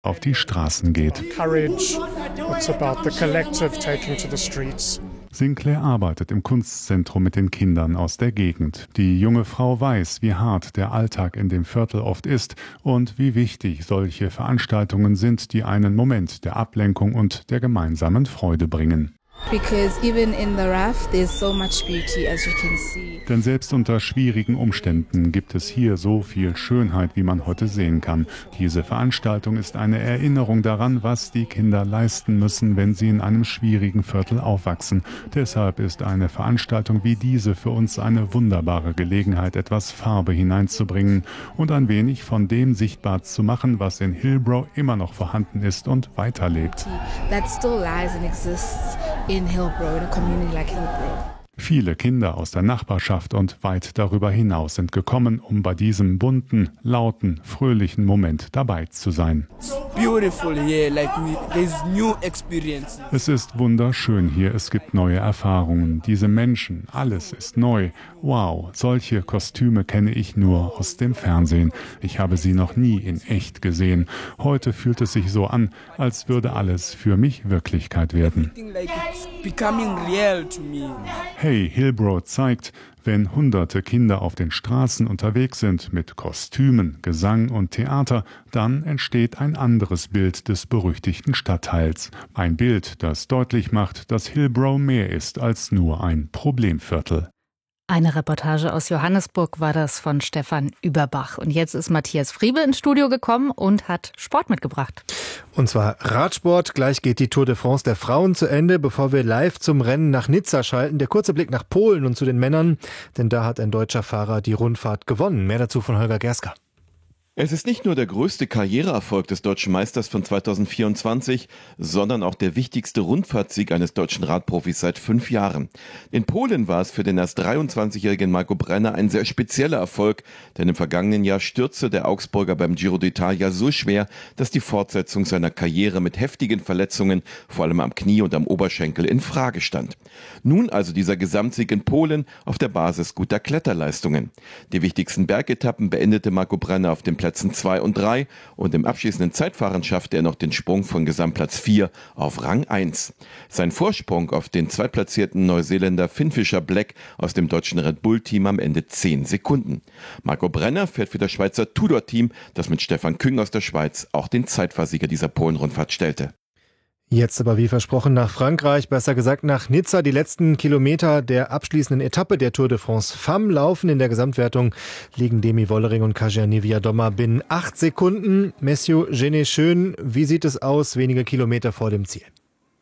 auf die Straßen geht. Sinclair arbeitet im Kunstzentrum mit den Kindern aus der Gegend. Die junge Frau weiß, wie hart der Alltag in dem Viertel oft ist und wie wichtig solche Veranstaltungen sind, die einen Moment der Ablenkung und der gemeinsamen Freude bringen. Denn selbst unter schwierigen Umständen gibt es hier so viel Schönheit, wie man heute sehen kann. Diese Veranstaltung ist eine Erinnerung daran, was die Kinder leisten müssen, wenn sie in einem schwierigen Viertel aufwachsen. Deshalb ist eine Veranstaltung wie diese für uns eine wunderbare Gelegenheit, etwas Farbe hineinzubringen und ein wenig von dem sichtbar zu machen, was in Hillbrow immer noch vorhanden ist und weiterlebt. Viele Kinder aus der Nachbarschaft und weit darüber hinaus sind gekommen, um bei diesem bunten, lauten, fröhlichen Moment dabei zu sein. Es ist wunderschön hier, es gibt neue Erfahrungen, diese Menschen, alles ist neu. Wow, solche Kostüme kenne ich nur aus dem Fernsehen. Ich habe sie noch nie in echt gesehen. Heute fühlt es sich so an, als würde alles für mich Wirklichkeit werden. Hey, Hillbrow zeigt, wenn hunderte Kinder auf den Straßen unterwegs sind mit Kostümen, Gesang und Theater, dann entsteht ein anderes Bild des berüchtigten Stadtteils. Ein Bild, das deutlich macht, dass Hillbrow mehr ist als nur ein Problemviertel. Eine Reportage aus Johannesburg war das von Stefan Überbach. Und jetzt ist Matthias Friebe ins Studio gekommen und hat Sport mitgebracht. Und zwar Radsport. Gleich geht die Tour de France der Frauen zu Ende. Bevor wir live zum Rennen nach Nizza schalten, der kurze Blick nach Polen und zu den Männern. Denn da hat ein deutscher Fahrer die Rundfahrt gewonnen. Mehr dazu von Holger Gerska. Es ist nicht nur der größte Karriereerfolg des deutschen Meisters von 2024, sondern auch der wichtigste Rundfahrtsieg eines deutschen Radprofis seit 5 Jahren. In Polen war es für den erst 23-jährigen Marco Brenner ein sehr spezieller Erfolg, denn im vergangenen Jahr stürzte der Augsburger beim Giro d'Italia so schwer, dass die Fortsetzung seiner Karriere mit heftigen Verletzungen, vor allem am Knie und am Oberschenkel, in Frage stand. Nun also dieser Gesamtsieg in Polen auf der Basis guter Kletterleistungen. Die wichtigsten Bergetappen beendete Marco Brenner auf den Plätzen 2 und 3 und im abschließenden Zeitfahren schaffte er noch den Sprung von Gesamtplatz 4 auf Rang 1. Sein Vorsprung auf den zweitplatzierten Neuseeländer Finn Fisher Black aus dem deutschen Red Bull-Team am Ende 10 Sekunden. Marco Brenner fährt für das Schweizer Tudor-Team, das mit Stefan Küng aus der Schweiz auch den Zeitfahrsieger dieser Polen-Rundfahrt stellte. Jetzt aber wie versprochen nach Frankreich, besser gesagt nach Nizza. Die letzten Kilometer der abschließenden Etappe der Tour de France Femmes laufen. In der Gesamtwertung liegen Demi Wollering und Kasia Niewiadoma binnen 8 Sekunden. Messieurs, Gené schön. Wie sieht es aus, wenige Kilometer vor dem Ziel?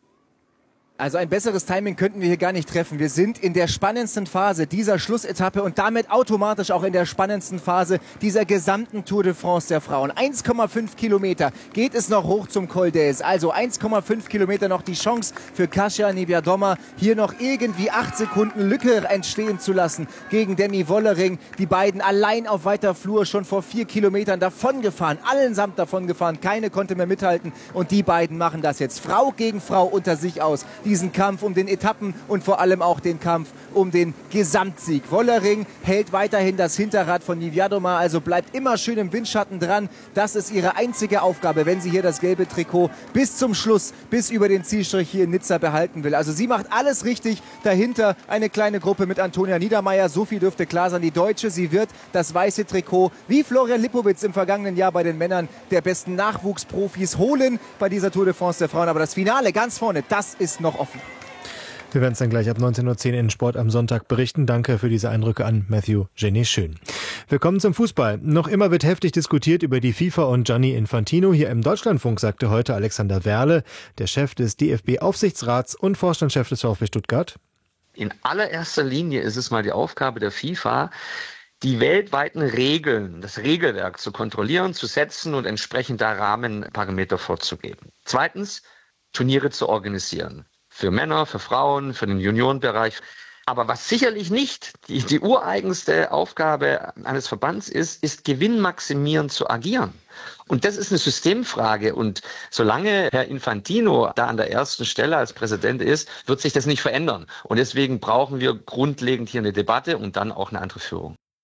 Also ein besseres Timing könnten wir hier gar nicht treffen. Wir sind in der spannendsten Phase dieser Schlussetappe und damit automatisch auch in der spannendsten Phase dieser gesamten Tour de France der Frauen. 1,5 Kilometer geht es noch hoch zum Col d'Huez. Also 1,5 Kilometer noch die Chance für Kasia Niewiadoma, hier noch irgendwie 8 Sekunden Lücke entstehen zu lassen gegen Demi Wollering. Die beiden allein auf weiter Flur schon vor 4 Kilometern davongefahren, allesamt davongefahren. Keine konnte mehr mithalten und die beiden machen das jetzt Frau gegen Frau unter sich aus. Diesen Kampf um den Etappen und vor allem auch den Kampf um den Gesamtsieg. Wollering hält weiterhin das Hinterrad von Niewiadoma, also bleibt immer schön im Windschatten dran. Das ist ihre einzige Aufgabe, wenn sie hier das gelbe Trikot bis zum Schluss, bis über den Zielstrich hier in Nizza behalten will. Also sie macht alles richtig. Dahinter eine kleine Gruppe mit Antonia Niedermeier. So viel dürfte klar sein. Die Deutsche, sie wird das weiße Trikot wie Florian Lipowitz im vergangenen Jahr bei den Männern der besten Nachwuchsprofis holen bei dieser Tour de France der Frauen. Aber das Finale ganz vorne, das ist noch offen. Wir werden es dann gleich ab 19.10 Uhr in Sport am Sonntag berichten. Danke für diese Eindrücke an Matthew Gené schön. Wir kommen zum Fußball. Noch immer wird heftig diskutiert über die FIFA und Gianni Infantino. Hier im Deutschlandfunk sagte heute Alexander Werle, der Chef des DFB-Aufsichtsrats und Vorstandschef des VfB Stuttgart: In allererster Linie ist es mal die Aufgabe der FIFA, die weltweiten Regeln, das Regelwerk zu kontrollieren, zu setzen und entsprechend da Rahmenparameter vorzugeben. Zweitens, Turniere zu organisieren. Für Männer, für Frauen, für den Juniorenbereich. Aber was sicherlich nicht die ureigenste Aufgabe eines Verbands ist gewinnmaximierend zu agieren. Und das ist eine Systemfrage. Und solange Herr Infantino da an der ersten Stelle als Präsident ist, wird sich das nicht verändern. Und deswegen brauchen wir grundlegend hier eine Debatte und dann auch eine andere Führung.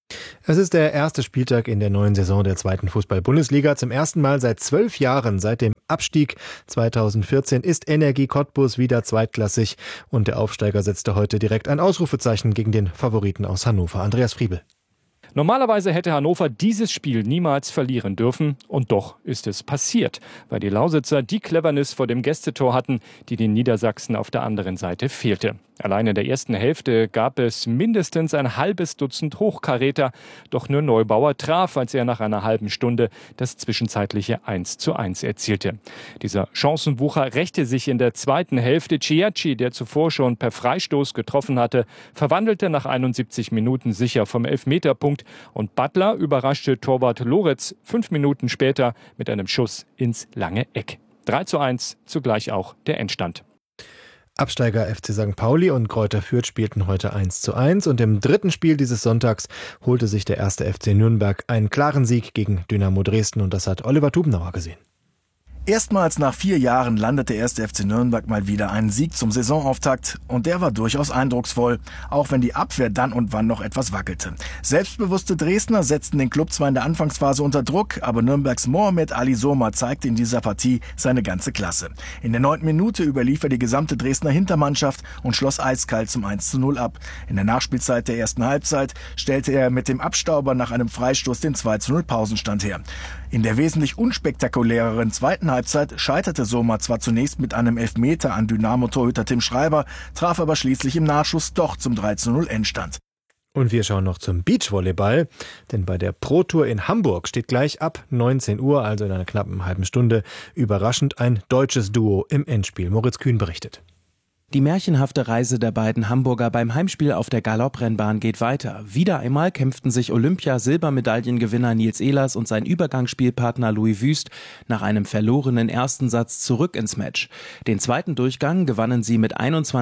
Es ist der erste Spieltag in der neuen Saison der 2. Fußball-Bundesliga. Zum ersten Mal seit 12 Jahren, seit dem Abstieg 2014, ist Energie Cottbus wieder zweitklassig. Und der Aufsteiger setzte heute direkt ein Ausrufezeichen gegen den Favoriten aus Hannover. Andreas Friebel. Normalerweise hätte Hannover dieses Spiel niemals verlieren dürfen. Und doch ist es passiert, weil die Lausitzer die Cleverness vor dem Gästetor hatten, die den Niedersachsen auf der anderen Seite fehlte. Allein in der ersten Hälfte gab es mindestens ein halbes Dutzend Hochkaräter. Doch nur Neubauer traf, als er nach einer halben Stunde das zwischenzeitliche 1:1 erzielte. Dieser Chancenwucher rächte sich in der zweiten Hälfte. Ciacci, der zuvor schon per Freistoß getroffen hatte, verwandelte nach 71 Minuten sicher vom Elfmeterpunkt. Und Butler überraschte Torwart Loretz 5 Minuten später mit einem Schuss ins lange Eck. 3:1, zugleich auch der Endstand. Absteiger FC St. Pauli und Greuther Fürth spielten heute 1:1 und im dritten Spiel dieses Sonntags holte sich der 1. FC Nürnberg einen klaren Sieg gegen Dynamo Dresden und das hat Oliver Tubenauer gesehen. Erstmals nach 4 Jahren landete der 1. FC Nürnberg mal wieder einen Sieg zum Saisonauftakt und der war durchaus eindrucksvoll, auch wenn die Abwehr dann und wann noch etwas wackelte. Selbstbewusste Dresdner setzten den Klub zwar in der Anfangsphase unter Druck, aber Nürnbergs Mohamed Ali Soma zeigte in dieser Partie seine ganze Klasse. In der 9. Minute überlief er die gesamte Dresdner Hintermannschaft und schloss eiskalt zum 1:0 ab. In der Nachspielzeit der ersten Halbzeit stellte er mit dem Abstauber nach einem Freistoß den 2:0 Pausenstand her. In der wesentlich unspektakuläreren zweiten Halbzeit scheiterte Soma zwar zunächst mit einem Elfmeter an Dynamo-Torhüter Tim Schreiber, traf aber schließlich im Nachschuss doch zum 3:0 Endstand. Und wir schauen noch zum Beachvolleyball, denn bei der Pro Tour in Hamburg steht gleich ab 19 Uhr, also in einer knappen halben Stunde, überraschend ein deutsches Duo im Endspiel. Moritz Kühn berichtet. Die märchenhafte Reise der beiden Hamburger beim Heimspiel auf der Galopprennbahn geht weiter. Wieder einmal kämpften sich Olympia-Silbermedaillengewinner Nils Ehlers und sein Übergangsspielpartner Louis Wüst nach einem verlorenen ersten Satz zurück ins Match. Den zweiten Durchgang gewannen sie mit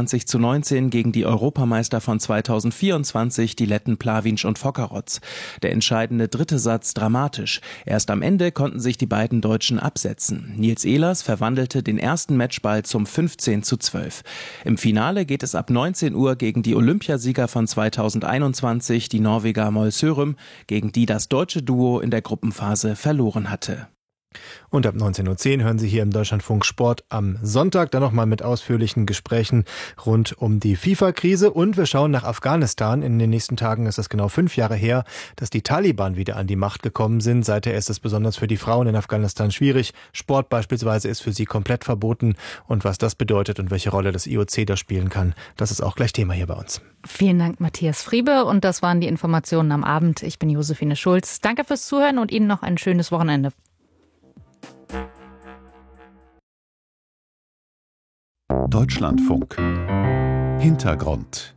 21:19 gegen die Europameister von 2024, die Letten Plavinc und Fokkerotz. Der entscheidende dritte Satz dramatisch. Erst am Ende konnten sich die beiden Deutschen absetzen. Nils Ehlers verwandelte den ersten Matchball zum 15:12. Im Finale geht es ab 19 Uhr gegen die Olympiasieger von 2021, die Norweger Moll Sørum, gegen die das deutsche Duo in der Gruppenphase verloren hatte. Und ab 19:10 Uhr hören Sie hier im Deutschlandfunk Sport am Sonntag, dann nochmal mit ausführlichen Gesprächen rund um die FIFA-Krise. Und wir schauen nach Afghanistan. In den nächsten Tagen ist es genau 5 Jahre her, dass die Taliban wieder an die Macht gekommen sind. Seither ist es besonders für die Frauen in Afghanistan schwierig. Sport beispielsweise ist für sie komplett verboten. Und was das bedeutet und welche Rolle das IOC da spielen kann, das ist auch gleich Thema hier bei uns. Vielen Dank, Matthias Friebe. Und das waren die Informationen am Abend. Ich bin Josephine Schulz. Danke fürs Zuhören und Ihnen noch ein schönes Wochenende. Deutschlandfunk. Hintergrund.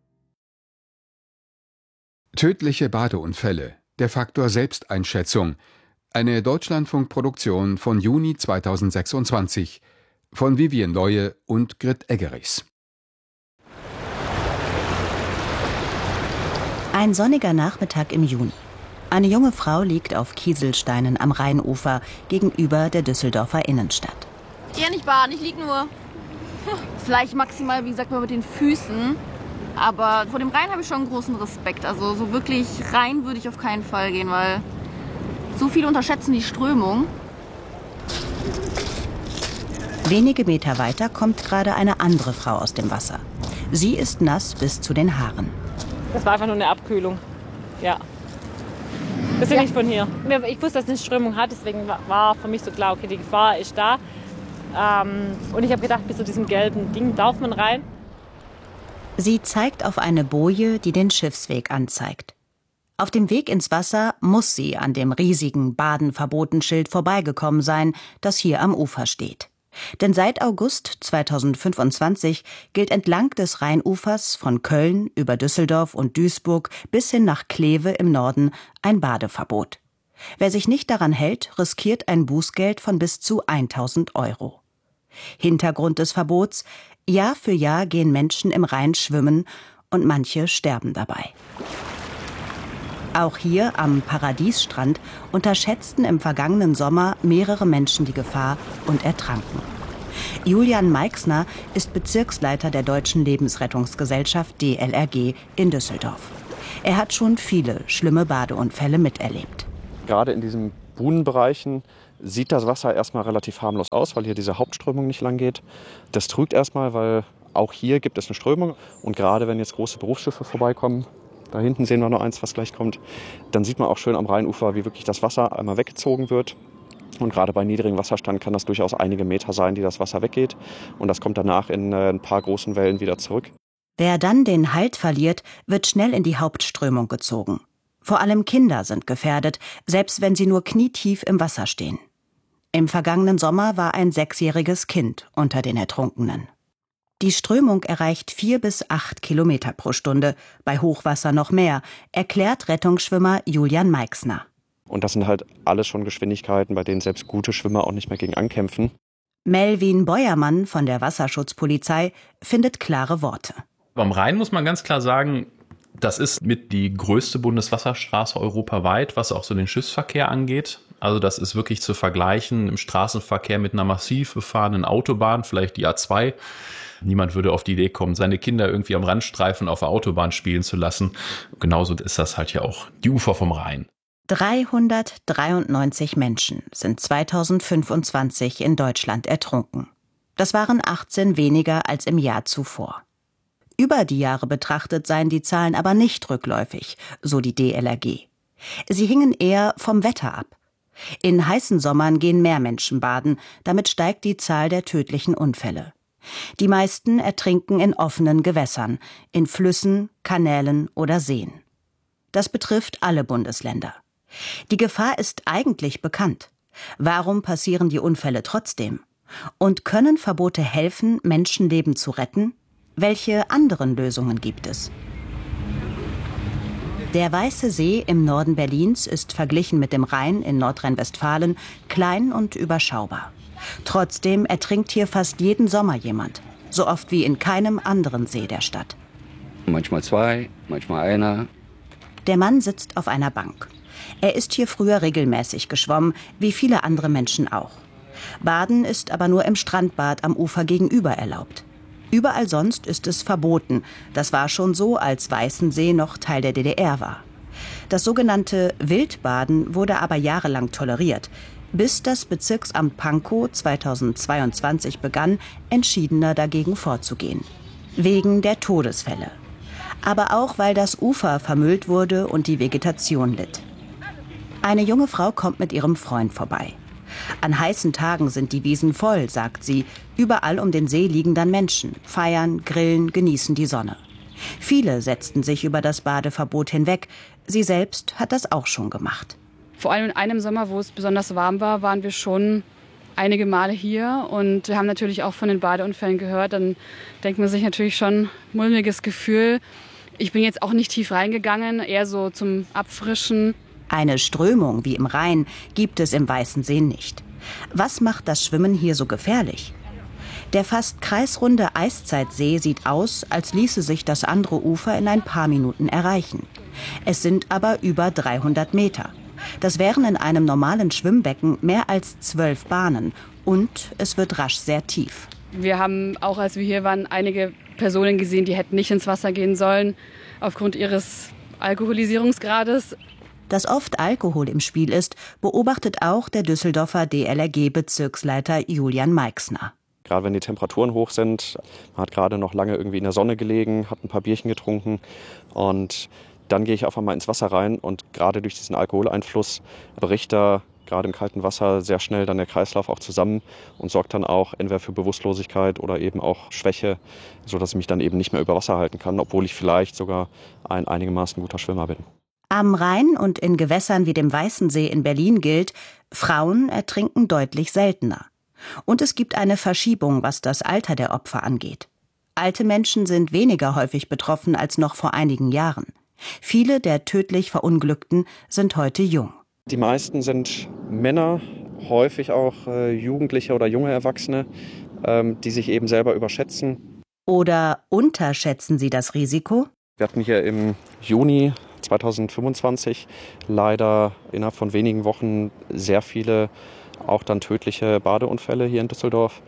Tödliche Badeunfälle. Der Faktor Selbsteinschätzung. Eine Deutschlandfunk-Produktion von Juni 2026. Von Vivien Leue und Grit Eggerichs. Ein sonniger Nachmittag im Juni. Eine junge Frau liegt auf Kieselsteinen am Rheinufer gegenüber der Düsseldorfer Innenstadt. Ich gehe nicht baden, ich liege nur. Vielleicht maximal, wie gesagt, mal mit den Füßen. Aber vor dem Rhein habe ich schon großen Respekt. Also so wirklich rein würde ich auf keinen Fall gehen, weil so viele unterschätzen die Strömung. Wenige Meter weiter kommt gerade eine andere Frau aus dem Wasser. Sie ist nass bis zu den Haaren. Das war einfach nur eine Abkühlung. Ja. Das ist ja nicht von hier. Ich wusste, dass es eine Strömung hat, deswegen war für mich so klar, okay, die Gefahr ist da. Und ich habe gedacht, bis zu diesem gelben Ding darf man rein. Sie zeigt auf eine Boje, die den Schiffsweg anzeigt. Auf dem Weg ins Wasser muss sie an dem riesigen Baden-Verboten-Schild vorbeigekommen sein, das hier am Ufer steht. Denn seit August 2025 gilt entlang des Rheinufers von Köln über Düsseldorf und Duisburg bis hin nach Kleve im Norden ein Badeverbot. Wer sich nicht daran hält, riskiert ein Bußgeld von bis zu 1.000 €. Hintergrund des Verbots: Jahr für Jahr gehen Menschen im Rhein schwimmen und manche sterben dabei. Auch hier am Paradiesstrand unterschätzten im vergangenen Sommer mehrere Menschen die Gefahr und ertranken. Julian Meixner ist Bezirksleiter der Deutschen Lebensrettungsgesellschaft DLRG in Düsseldorf. Er hat schon viele schlimme Badeunfälle miterlebt. Gerade in diesen Buhnenbereichen sieht das Wasser erstmal relativ harmlos aus, weil hier diese Hauptströmung nicht lang geht. Das trügt erstmal, weil auch hier gibt es eine Strömung. Und gerade wenn jetzt große Berufsschiffe vorbeikommen, da hinten sehen wir noch eins, was gleich kommt, dann sieht man auch schön am Rheinufer, wie wirklich das Wasser einmal weggezogen wird. Und gerade bei niedrigem Wasserstand kann das durchaus einige Meter sein, die das Wasser weggeht. Und das kommt danach in ein paar großen Wellen wieder zurück. Wer dann den Halt verliert, wird schnell in die Hauptströmung gezogen. Vor allem Kinder sind gefährdet, selbst wenn sie nur knietief im Wasser stehen. Im vergangenen Sommer war ein 6-jähriges Kind unter den Ertrunkenen. Die Strömung erreicht 4 bis 8 Kilometer pro Stunde, bei Hochwasser noch mehr, erklärt Rettungsschwimmer Julian Meixner. Und das sind halt alles schon Geschwindigkeiten, bei denen selbst gute Schwimmer auch nicht mehr gegen ankämpfen. Melvin Beuermann von der Wasserschutzpolizei findet klare Worte. Beim Rhein muss man ganz klar sagen, das ist mit die größte Bundeswasserstraße europaweit, was auch so den Schiffsverkehr angeht. Also das ist wirklich zu vergleichen im Straßenverkehr mit einer massiv befahrenen Autobahn, vielleicht die A2. Niemand würde auf die Idee kommen, seine Kinder irgendwie am Randstreifen auf der Autobahn spielen zu lassen. Genauso ist das halt ja auch die Ufer vom Rhein. 393 Menschen sind 2025 in Deutschland ertrunken. Das waren 18 weniger als im Jahr zuvor. Über die Jahre betrachtet seien die Zahlen aber nicht rückläufig, so die DLRG. Sie hingen eher vom Wetter ab. In heißen Sommern gehen mehr Menschen baden, damit steigt die Zahl der tödlichen Unfälle. Die meisten ertrinken in offenen Gewässern, in Flüssen, Kanälen oder Seen. Das betrifft alle Bundesländer. Die Gefahr ist eigentlich bekannt. Warum passieren die Unfälle trotzdem? Und können Verbote helfen, Menschenleben zu retten? Welche anderen Lösungen gibt es? Der Weiße See im Norden Berlins ist verglichen mit dem Rhein in Nordrhein-Westfalen klein und überschaubar. Trotzdem ertrinkt hier fast jeden Sommer jemand, so oft wie in keinem anderen See der Stadt. Manchmal 2, manchmal einer. Der Mann sitzt auf einer Bank. Er ist hier früher regelmäßig geschwommen, wie viele andere Menschen auch. Baden ist aber nur im Strandbad am Ufer gegenüber erlaubt. Überall sonst ist es verboten. Das war schon so, als Weißensee noch Teil der DDR war. Das sogenannte Wildbaden wurde aber jahrelang toleriert, bis das Bezirksamt Pankow 2022 begann, entschiedener dagegen vorzugehen. Wegen der Todesfälle. Aber auch, weil das Ufer vermüllt wurde und die Vegetation litt. Eine junge Frau kommt mit ihrem Freund vorbei. An heißen Tagen sind die Wiesen voll, sagt sie. Überall um den See liegen dann Menschen, feiern, grillen, genießen die Sonne. Viele setzten sich über das Badeverbot hinweg. Sie selbst hat das auch schon gemacht. Vor allem in einem Sommer, wo es besonders warm war, waren wir schon einige Male hier und haben natürlich auch von den Badeunfällen gehört. Dann denkt man sich natürlich schon, mulmiges Gefühl. Ich bin jetzt auch nicht tief reingegangen, eher so zum Abfrischen. Eine Strömung wie im Rhein gibt es im Weißen See nicht. Was macht das Schwimmen hier so gefährlich? Der fast kreisrunde Eiszeitsee sieht aus, als ließe sich das andere Ufer in ein paar Minuten erreichen. Es sind aber über 300 Meter. Das wären in einem normalen Schwimmbecken mehr als 12 Bahnen. Und es wird rasch sehr tief. Wir haben auch, als wir hier waren, einige Personen gesehen, die hätten nicht ins Wasser gehen sollen, aufgrund ihres Alkoholisierungsgrades. Dass oft Alkohol im Spiel ist, beobachtet auch der Düsseldorfer DLRG-Bezirksleiter Julian Meixner. Gerade wenn die Temperaturen hoch sind, man hat gerade noch lange irgendwie in der Sonne gelegen, hat ein paar Bierchen getrunken und dann gehe ich einfach mal ins Wasser rein und gerade durch diesen Alkoholeinfluss bricht da gerade im kalten Wasser sehr schnell dann der Kreislauf auch zusammen und sorgt dann auch entweder für Bewusstlosigkeit oder eben auch Schwäche, sodass ich mich dann eben nicht mehr über Wasser halten kann, obwohl ich vielleicht sogar ein einigermaßen guter Schwimmer bin. Am Rhein und in Gewässern wie dem Weißen See in Berlin gilt, Frauen ertrinken deutlich seltener. Und es gibt eine Verschiebung, was das Alter der Opfer angeht. Alte Menschen sind weniger häufig betroffen als noch vor einigen Jahren. Viele der tödlich Verunglückten sind heute jung. Die meisten sind Männer, häufig auch Jugendliche oder junge Erwachsene, die sich eben selber überschätzen. Oder unterschätzen sie das Risiko? Wir hatten hier im Juni 2025 leider innerhalb von wenigen Wochen sehr viele auch dann tödliche Badeunfälle hier in Düsseldorf.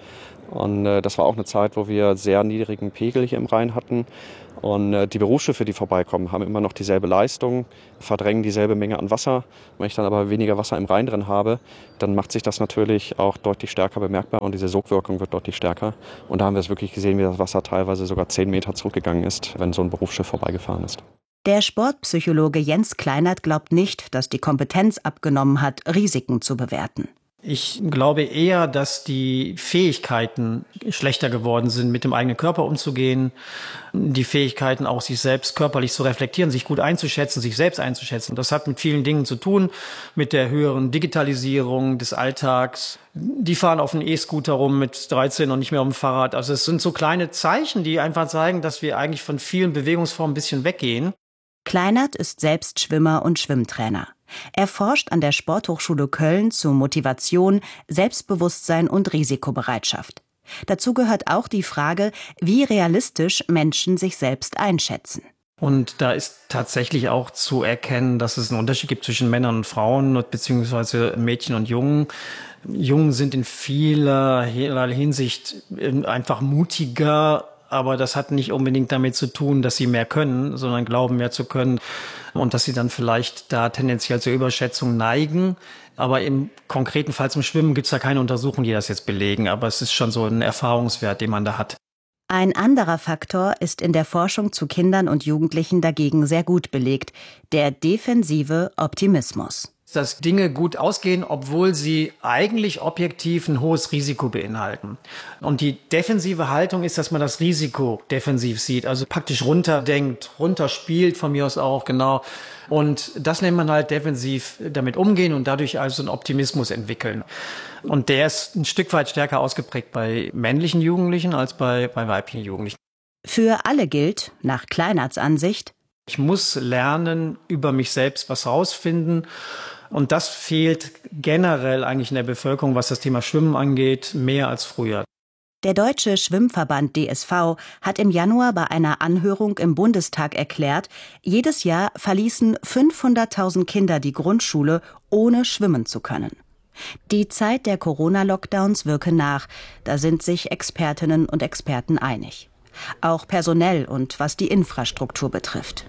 Und das war auch eine Zeit, wo wir sehr niedrigen Pegel hier im Rhein hatten. Und die Berufsschiffe, die vorbeikommen, haben immer noch dieselbe Leistung, verdrängen dieselbe Menge an Wasser. Wenn ich dann aber weniger Wasser im Rhein drin habe, dann macht sich das natürlich auch deutlich stärker bemerkbar und diese Sogwirkung wird deutlich stärker. Und da haben wir es wirklich gesehen, wie das Wasser teilweise sogar 10 Meter zurückgegangen ist, wenn so ein Berufsschiff vorbeigefahren ist. Der Sportpsychologe Jens Kleinert glaubt nicht, dass die Kompetenz abgenommen hat, Risiken zu bewerten. Ich glaube eher, dass die Fähigkeiten schlechter geworden sind, mit dem eigenen Körper umzugehen, die Fähigkeiten auch sich selbst körperlich zu reflektieren, sich gut einzuschätzen, sich selbst einzuschätzen. Das hat mit vielen Dingen zu tun, mit der höheren Digitalisierung des Alltags. Die fahren auf einem E-Scooter rum mit 13 und nicht mehr auf dem Fahrrad. Also es sind so kleine Zeichen, die einfach zeigen, dass wir eigentlich von vielen Bewegungsformen ein bisschen weggehen. Kleinert ist selbst Schwimmer und Schwimmtrainer. Er forscht an der Sporthochschule Köln zu Motivation, Selbstbewusstsein und Risikobereitschaft. Dazu gehört auch die Frage, wie realistisch Menschen sich selbst einschätzen. Und da ist tatsächlich auch zu erkennen, dass es einen Unterschied gibt zwischen Männern und Frauen, beziehungsweise Mädchen und Jungen. Jungen sind in vielerlei Hinsicht einfach mutiger, aber das hat nicht unbedingt damit zu tun, dass sie mehr können, sondern glauben mehr zu können und dass sie dann vielleicht da tendenziell zur Überschätzung neigen. Aber im konkreten Fall zum Schwimmen gibt es da keine Untersuchungen, die das jetzt belegen, aber es ist schon so ein Erfahrungswert, den man da hat. Ein anderer Faktor ist in der Forschung zu Kindern und Jugendlichen dagegen sehr gut belegt, der defensive Optimismus. Dass Dinge gut ausgehen, obwohl sie eigentlich objektiv ein hohes Risiko beinhalten. Und die defensive Haltung ist, dass man das Risiko defensiv sieht, also praktisch runterdenkt, runterspielt von mir aus auch, genau. Und das nennt man halt defensiv damit umgehen und dadurch also einen Optimismus entwickeln. Und der ist ein Stück weit stärker ausgeprägt bei männlichen Jugendlichen als bei weiblichen Jugendlichen. Für alle gilt, nach Kleinerts Ansicht, ich muss lernen, über mich selbst was rausfinden. Und das fehlt generell eigentlich in der Bevölkerung, was das Thema Schwimmen angeht, mehr als früher. Der Deutsche Schwimmverband DSV hat im Januar bei einer Anhörung im Bundestag erklärt, jedes Jahr verließen 500.000 Kinder die Grundschule, ohne schwimmen zu können. Die Zeit der Corona-Lockdowns wirke nach, da sind sich Expertinnen und Experten einig. Auch personell und was die Infrastruktur betrifft.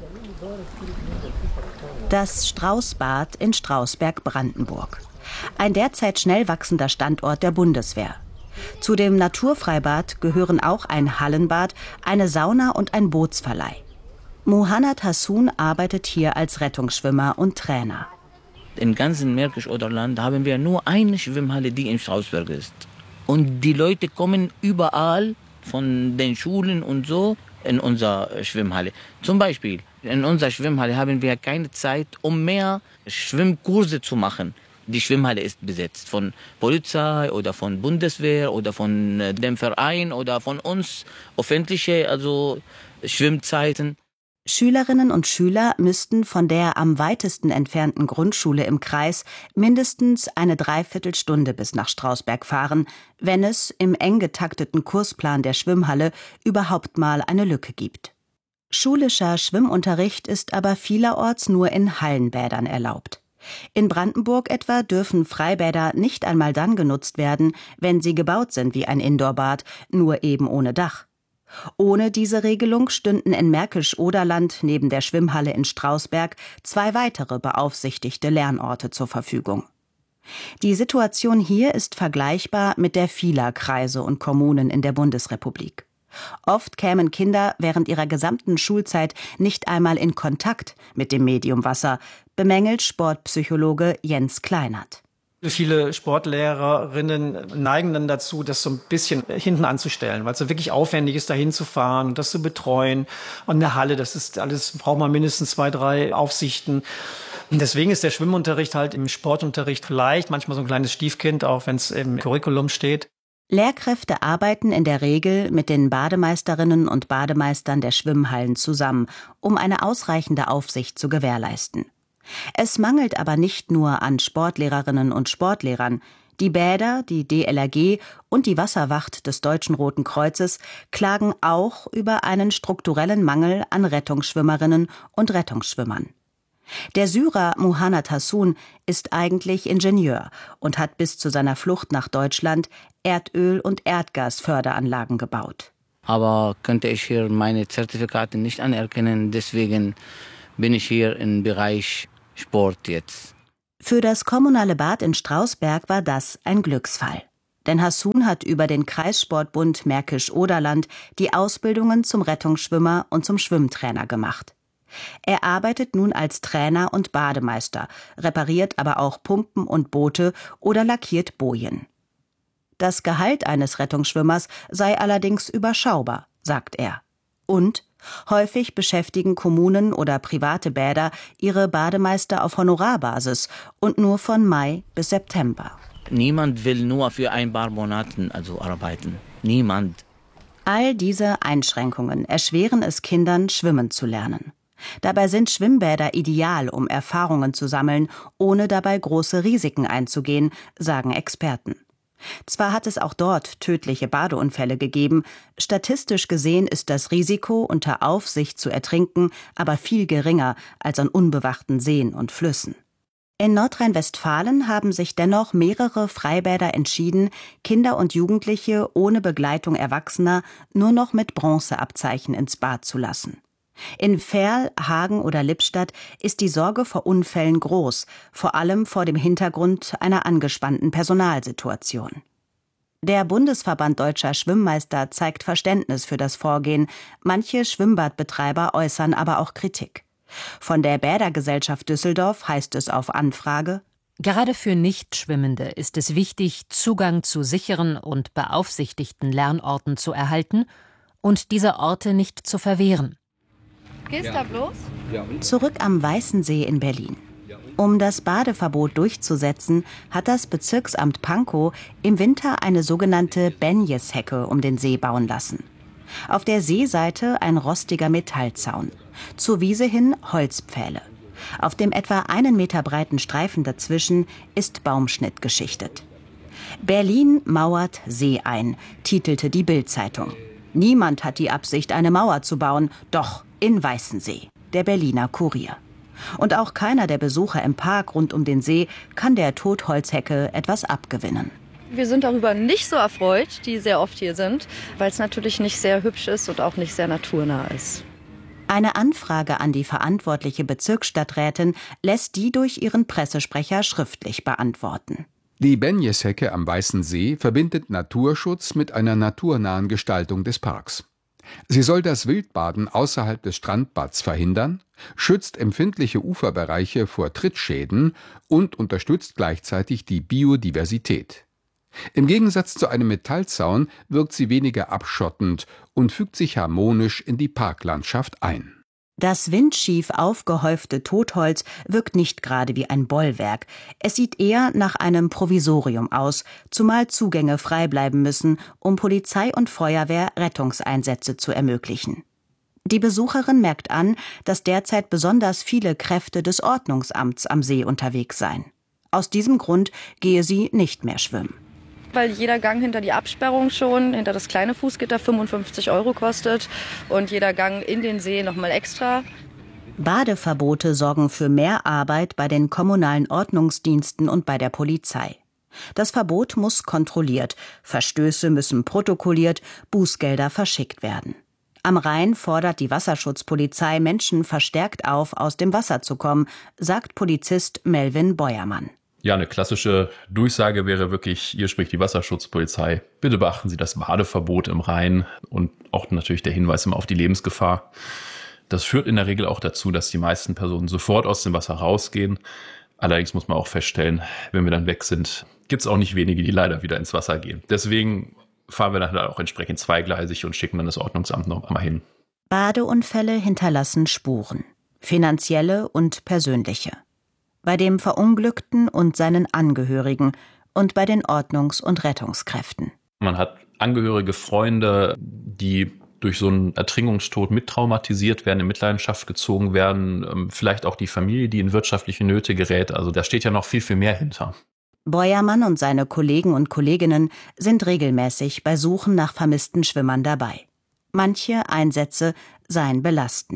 Das Straußbad in Strausberg-Brandenburg. Ein derzeit schnell wachsender Standort der Bundeswehr. Zu dem Naturfreibad gehören auch ein Hallenbad, eine Sauna und ein Bootsverleih. Muhannad Hassun arbeitet hier als Rettungsschwimmer und Trainer. Im ganzen Märkisch-Oderland haben wir nur eine Schwimmhalle, die in Strausberg ist. Und die Leute kommen überall von den Schulen und so in unsere Schwimmhalle. Zum Beispiel, in unserer Schwimmhalle haben wir keine Zeit, um mehr Schwimmkurse zu machen. Die Schwimmhalle ist besetzt von Polizei oder von Bundeswehr oder von dem Verein oder von uns, öffentliche, also Schwimmzeiten. Schülerinnen und Schüler müssten von der am weitesten entfernten Grundschule im Kreis mindestens eine Dreiviertelstunde bis nach Strausberg fahren, wenn es im eng getakteten Kursplan der Schwimmhalle überhaupt mal eine Lücke gibt. Schulischer Schwimmunterricht ist aber vielerorts nur in Hallenbädern erlaubt. In Brandenburg etwa dürfen Freibäder nicht einmal dann genutzt werden, wenn sie gebaut sind wie ein Indoorbad, nur eben ohne Dach. Ohne diese Regelung stünden in Märkisch-Oderland neben der Schwimmhalle in Strausberg 2 weitere beaufsichtigte Lernorte zur Verfügung. Die Situation hier ist vergleichbar mit der vieler Kreise und Kommunen in der Bundesrepublik. Oft kämen Kinder während ihrer gesamten Schulzeit nicht einmal in Kontakt mit dem Medium Wasser, bemängelt Sportpsychologe Jens Kleinert. Viele Sportlehrerinnen neigen dann dazu, das so ein bisschen hinten anzustellen, weil es so wirklich aufwendig ist, da hinzufahren und das zu betreuen. Und eine Halle, das ist alles, braucht man mindestens 2, 3 Aufsichten. Und deswegen ist der Schwimmunterricht halt im Sportunterricht vielleicht manchmal so ein kleines Stiefkind, auch wenn es im Curriculum steht. Lehrkräfte arbeiten in der Regel mit den Bademeisterinnen und Bademeistern der Schwimmhallen zusammen, um eine ausreichende Aufsicht zu gewährleisten. Es mangelt aber nicht nur an Sportlehrerinnen und Sportlehrern. Die Bäder, die DLRG und die Wasserwacht des Deutschen Roten Kreuzes klagen auch über einen strukturellen Mangel an Rettungsschwimmerinnen und Rettungsschwimmern. Der Syrer Muhannad Hassun ist eigentlich Ingenieur und hat bis zu seiner Flucht nach Deutschland Erdöl- und Erdgasförderanlagen gebaut. Aber könnte ich hier meine Zertifikate nicht anerkennen, deswegen bin ich hier im Bereich Sport jetzt. Für das kommunale Bad in Strausberg war das ein Glücksfall. Denn Hassun hat über den Kreissportbund Märkisch-Oderland die Ausbildungen zum Rettungsschwimmer und zum Schwimmtrainer gemacht. Er arbeitet nun als Trainer und Bademeister, repariert aber auch Pumpen und Boote oder lackiert Bojen. Das Gehalt eines Rettungsschwimmers sei allerdings überschaubar, sagt er. Und häufig beschäftigen Kommunen oder private Bäder ihre Bademeister auf Honorarbasis und nur von Mai bis September. Niemand will nur für ein paar Monate arbeiten. Niemand. All diese Einschränkungen erschweren es Kindern, schwimmen zu lernen. Dabei sind Schwimmbäder ideal, um Erfahrungen zu sammeln, ohne dabei große Risiken einzugehen, sagen Experten. Zwar hat es auch dort tödliche Badeunfälle gegeben, statistisch gesehen ist das Risiko, unter Aufsicht zu ertrinken, aber viel geringer als an unbewachten Seen und Flüssen. In Nordrhein-Westfalen haben sich dennoch mehrere Freibäder entschieden, Kinder und Jugendliche ohne Begleitung Erwachsener nur noch mit Bronzeabzeichen ins Bad zu lassen. In Verl, Hagen oder Lippstadt ist die Sorge vor Unfällen groß, vor allem vor dem Hintergrund einer angespannten Personalsituation. Der Bundesverband Deutscher Schwimmmeister zeigt Verständnis für das Vorgehen, manche Schwimmbadbetreiber äußern aber auch Kritik. Von der Bädergesellschaft Düsseldorf heißt es auf Anfrage: Gerade für Nichtschwimmende ist es wichtig, Zugang zu sicheren und beaufsichtigten Lernorten zu erhalten und diese Orte nicht zu verwehren. Gehst da bloß? Zurück am Weißensee in Berlin. Um das Badeverbot durchzusetzen, hat das Bezirksamt Pankow im Winter eine sogenannte Benjeshecke um den See bauen lassen. Auf der Seeseite ein rostiger Metallzaun. Zur Wiese hin Holzpfähle. Auf dem etwa 1 Meter breiten Streifen dazwischen ist Baumschnitt geschichtet. Berlin mauert See ein, titelte die Bild-Zeitung. Niemand hat die Absicht, eine Mauer zu bauen, doch in Weißensee, der Berliner Kurier. Und auch keiner der Besucher im Park rund um den See kann der Totholzhecke etwas abgewinnen. Wir sind darüber nicht so erfreut, die sehr oft hier sind, weil es natürlich nicht sehr hübsch ist und auch nicht sehr naturnah ist. Eine Anfrage an die verantwortliche Bezirksstadträtin lässt die durch ihren Pressesprecher schriftlich beantworten. Die Benjeshecke am Weißen See verbindet Naturschutz mit einer naturnahen Gestaltung des Parks. Sie soll das Wildbaden außerhalb des Strandbads verhindern, schützt empfindliche Uferbereiche vor Trittschäden und unterstützt gleichzeitig die Biodiversität. Im Gegensatz zu einem Metallzaun wirkt sie weniger abschottend und fügt sich harmonisch in die Parklandschaft ein. Das windschief aufgehäufte Totholz wirkt nicht gerade wie ein Bollwerk. Es sieht eher nach einem Provisorium aus, zumal Zugänge frei bleiben müssen, um Polizei und Feuerwehr Rettungseinsätze zu ermöglichen. Die Besucherin merkt an, dass derzeit besonders viele Kräfte des Ordnungsamts am See unterwegs seien. Aus diesem Grund gehe sie nicht mehr schwimmen. Weil jeder Gang hinter die Absperrung schon, hinter das kleine Fußgitter 55 € kostet und jeder Gang in den See nochmal extra. Badeverbote sorgen für mehr Arbeit bei den kommunalen Ordnungsdiensten und bei der Polizei. Das Verbot muss kontrolliert, Verstöße müssen protokolliert, Bußgelder verschickt werden. Am Rhein fordert die Wasserschutzpolizei Menschen verstärkt auf, aus dem Wasser zu kommen, sagt Polizist Melvin Beuermann. Ja, eine klassische Durchsage wäre wirklich, hier spricht die Wasserschutzpolizei. Bitte beachten Sie das Badeverbot im Rhein und auch natürlich der Hinweis immer auf die Lebensgefahr. Das führt in der Regel auch dazu, dass die meisten Personen sofort aus dem Wasser rausgehen. Allerdings muss man auch feststellen, wenn wir dann weg sind, gibt es auch nicht wenige, die leider wieder ins Wasser gehen. Deswegen fahren wir dann auch entsprechend zweigleisig und schicken dann das Ordnungsamt noch einmal hin. Badeunfälle hinterlassen Spuren, finanzielle und persönliche. Bei dem Verunglückten und seinen Angehörigen und bei den Ordnungs- und Rettungskräften. Man hat Angehörige, Freunde, die durch so einen Ertrinkungstod mittraumatisiert werden, in Mitleidenschaft gezogen werden, vielleicht auch die Familie, die in wirtschaftliche Nöte gerät. Also da steht ja noch viel, viel mehr hinter. Beuermann und seine Kollegen und Kolleginnen sind regelmäßig bei Suchen nach vermissten Schwimmern dabei. Manche Einsätze seien belastend.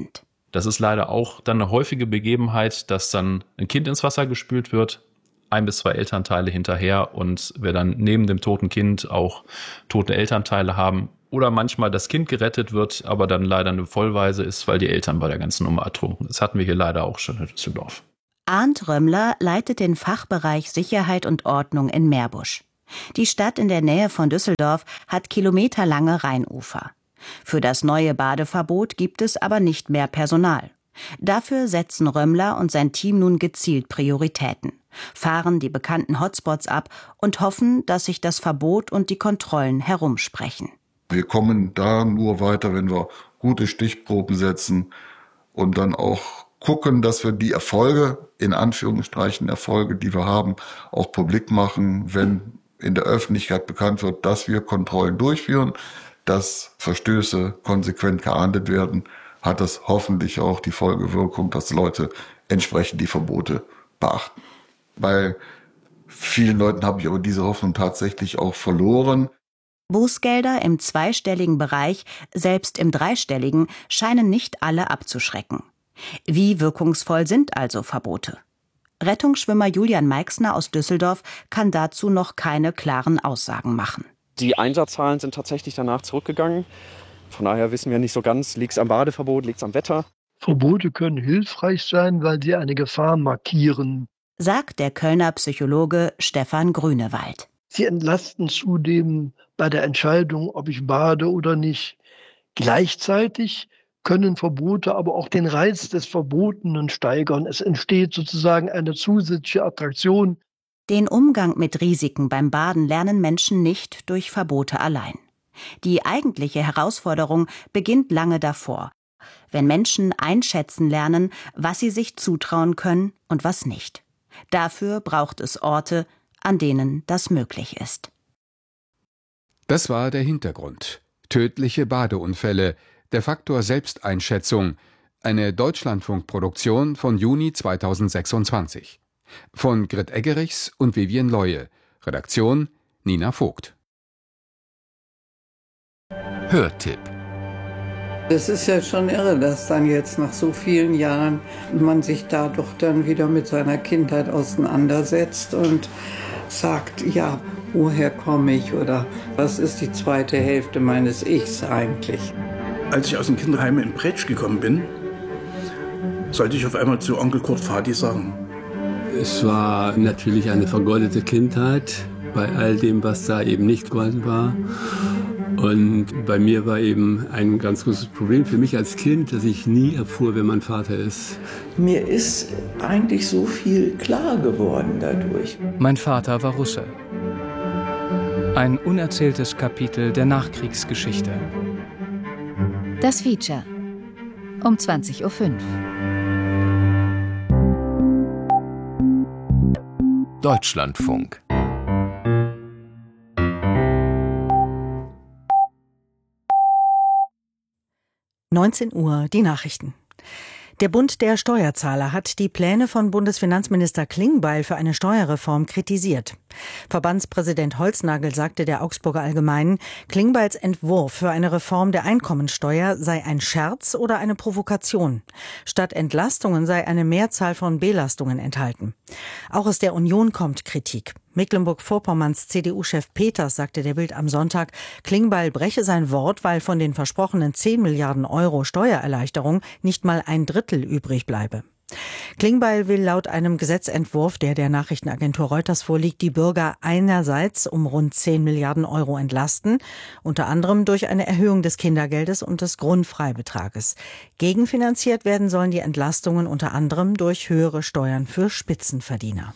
Das ist leider auch dann eine häufige Begebenheit, dass dann ein Kind ins Wasser gespült wird, 1 bis 2 Elternteile hinterher und wir dann neben dem toten Kind auch tote Elternteile haben. Oder manchmal das Kind gerettet wird, aber dann leider eine Vollwaise ist, weil die Eltern bei der ganzen Nummer ertrunken. Das hatten wir hier leider auch schon in Düsseldorf. Arndt Römmler leitet den Fachbereich Sicherheit und Ordnung in Meerbusch. Die Stadt in der Nähe von Düsseldorf hat kilometerlange Rheinufer. Für das neue Badeverbot gibt es aber nicht mehr Personal. Dafür setzen Römmler und sein Team nun gezielt Prioritäten, fahren die bekannten Hotspots ab und hoffen, dass sich das Verbot und die Kontrollen herumsprechen. Wir kommen da nur weiter, wenn wir gute Stichproben setzen und dann auch gucken, dass wir die Erfolge, in Anführungsstrichen Erfolge, die wir haben, auch publik machen, wenn in der Öffentlichkeit bekannt wird, dass wir Kontrollen durchführen, dass Verstöße konsequent geahndet werden, hat das hoffentlich auch die Folgewirkung, dass Leute entsprechend die Verbote beachten. Bei vielen Leuten habe ich aber diese Hoffnung tatsächlich auch verloren. Bußgelder im zweistelligen Bereich, selbst im dreistelligen, scheinen nicht alle abzuschrecken. Wie wirkungsvoll sind also Verbote? Rettungsschwimmer Julian Meixner aus Düsseldorf kann dazu noch keine klaren Aussagen machen. Die Einsatzzahlen sind tatsächlich danach zurückgegangen. Von daher wissen wir nicht so ganz, liegt es am Badeverbot, liegt es am Wetter. Verbote können hilfreich sein, weil sie eine Gefahr markieren, sagt der Kölner Psychologe Stefan Grünewald. Sie entlasten zudem bei der Entscheidung, ob ich bade oder nicht. Gleichzeitig können Verbote aber auch den Reiz des Verbotenen steigern. Es entsteht sozusagen eine zusätzliche Attraktion. Den Umgang mit Risiken beim Baden lernen Menschen nicht durch Verbote allein. Die eigentliche Herausforderung beginnt lange davor, wenn Menschen einschätzen lernen, was sie sich zutrauen können und was nicht. Dafür braucht es Orte, an denen das möglich ist. Das war der Hintergrund. Tödliche Badeunfälle, der Faktor Selbsteinschätzung, eine Deutschlandfunkproduktion von Juni 2026. Von Grit Eggerichs und Vivien Leue. Redaktion Nina Vogt. Hörtipp. Es ist ja schon irre, dass dann jetzt nach so vielen Jahren man sich da doch dann wieder mit seiner Kindheit auseinandersetzt und sagt, ja, woher komme ich oder was ist die zweite Hälfte meines Ichs eigentlich? Als ich aus dem Kinderheim in Bretsch gekommen bin, sollte ich auf einmal zu Onkel Kurt Vati sagen. Es war natürlich eine vergoldete Kindheit bei all dem, was da eben nicht golden war. Und bei mir war eben ein ganz großes Problem für mich als Kind, dass ich nie erfuhr, wer mein Vater ist. Mir ist eigentlich so viel klar geworden dadurch. Mein Vater war Russe. Ein unerzähltes Kapitel der Nachkriegsgeschichte. Das Feature um 20:05 Uhr. Deutschlandfunk. Uhr, die Nachrichten. Der Bund der Steuerzahler hat die Pläne von Bundesfinanzminister Klingbeil für eine Steuerreform kritisiert. Verbandspräsident Holznagel sagte der Augsburger Allgemeinen, Klingbeils Entwurf für eine Reform der Einkommensteuer sei ein Scherz oder eine Provokation. Statt Entlastungen sei eine Mehrzahl von Belastungen enthalten. Auch aus der Union kommt Kritik. Mecklenburg-Vorpommerns CDU-Chef Peters sagte der Bild am Sonntag, Klingbeil breche sein Wort, weil von den versprochenen 10 Milliarden Euro Steuererleichterung nicht mal 1/3 übrig bleibe. Klingbeil will laut einem Gesetzentwurf, der Nachrichtenagentur Reuters vorliegt, die Bürger einerseits um rund 10 Milliarden Euro entlasten, unter anderem durch eine Erhöhung des Kindergeldes und des Grundfreibetrages. Gegenfinanziert werden sollen die Entlastungen unter anderem durch höhere Steuern für Spitzenverdiener.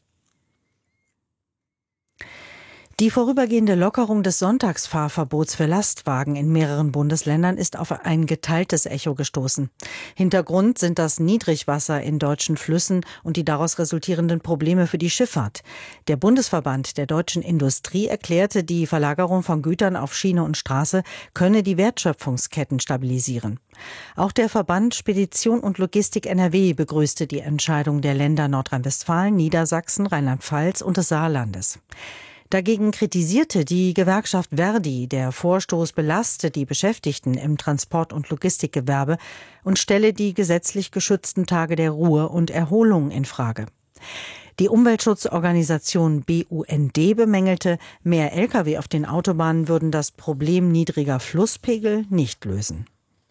Die vorübergehende Lockerung des Sonntagsfahrverbots für Lastwagen in mehreren Bundesländern ist auf ein geteiltes Echo gestoßen. Hintergrund sind das Niedrigwasser in deutschen Flüssen und die daraus resultierenden Probleme für die Schifffahrt. Der Bundesverband der deutschen Industrie erklärte, die Verlagerung von Gütern auf Schiene und Straße könne die Wertschöpfungsketten stabilisieren. Auch der Verband Spedition und Logistik NRW begrüßte die Entscheidung der Länder Nordrhein-Westfalen, Niedersachsen, Rheinland-Pfalz und des Saarlandes. Dagegen kritisierte die Gewerkschaft Verdi, der Vorstoß belaste die Beschäftigten im Transport- und Logistikgewerbe und stelle die gesetzlich geschützten Tage der Ruhe und Erholung in Frage. Die Umweltschutzorganisation BUND bemängelte, mehr Lkw auf den Autobahnen würden das Problem niedriger Flusspegel nicht lösen.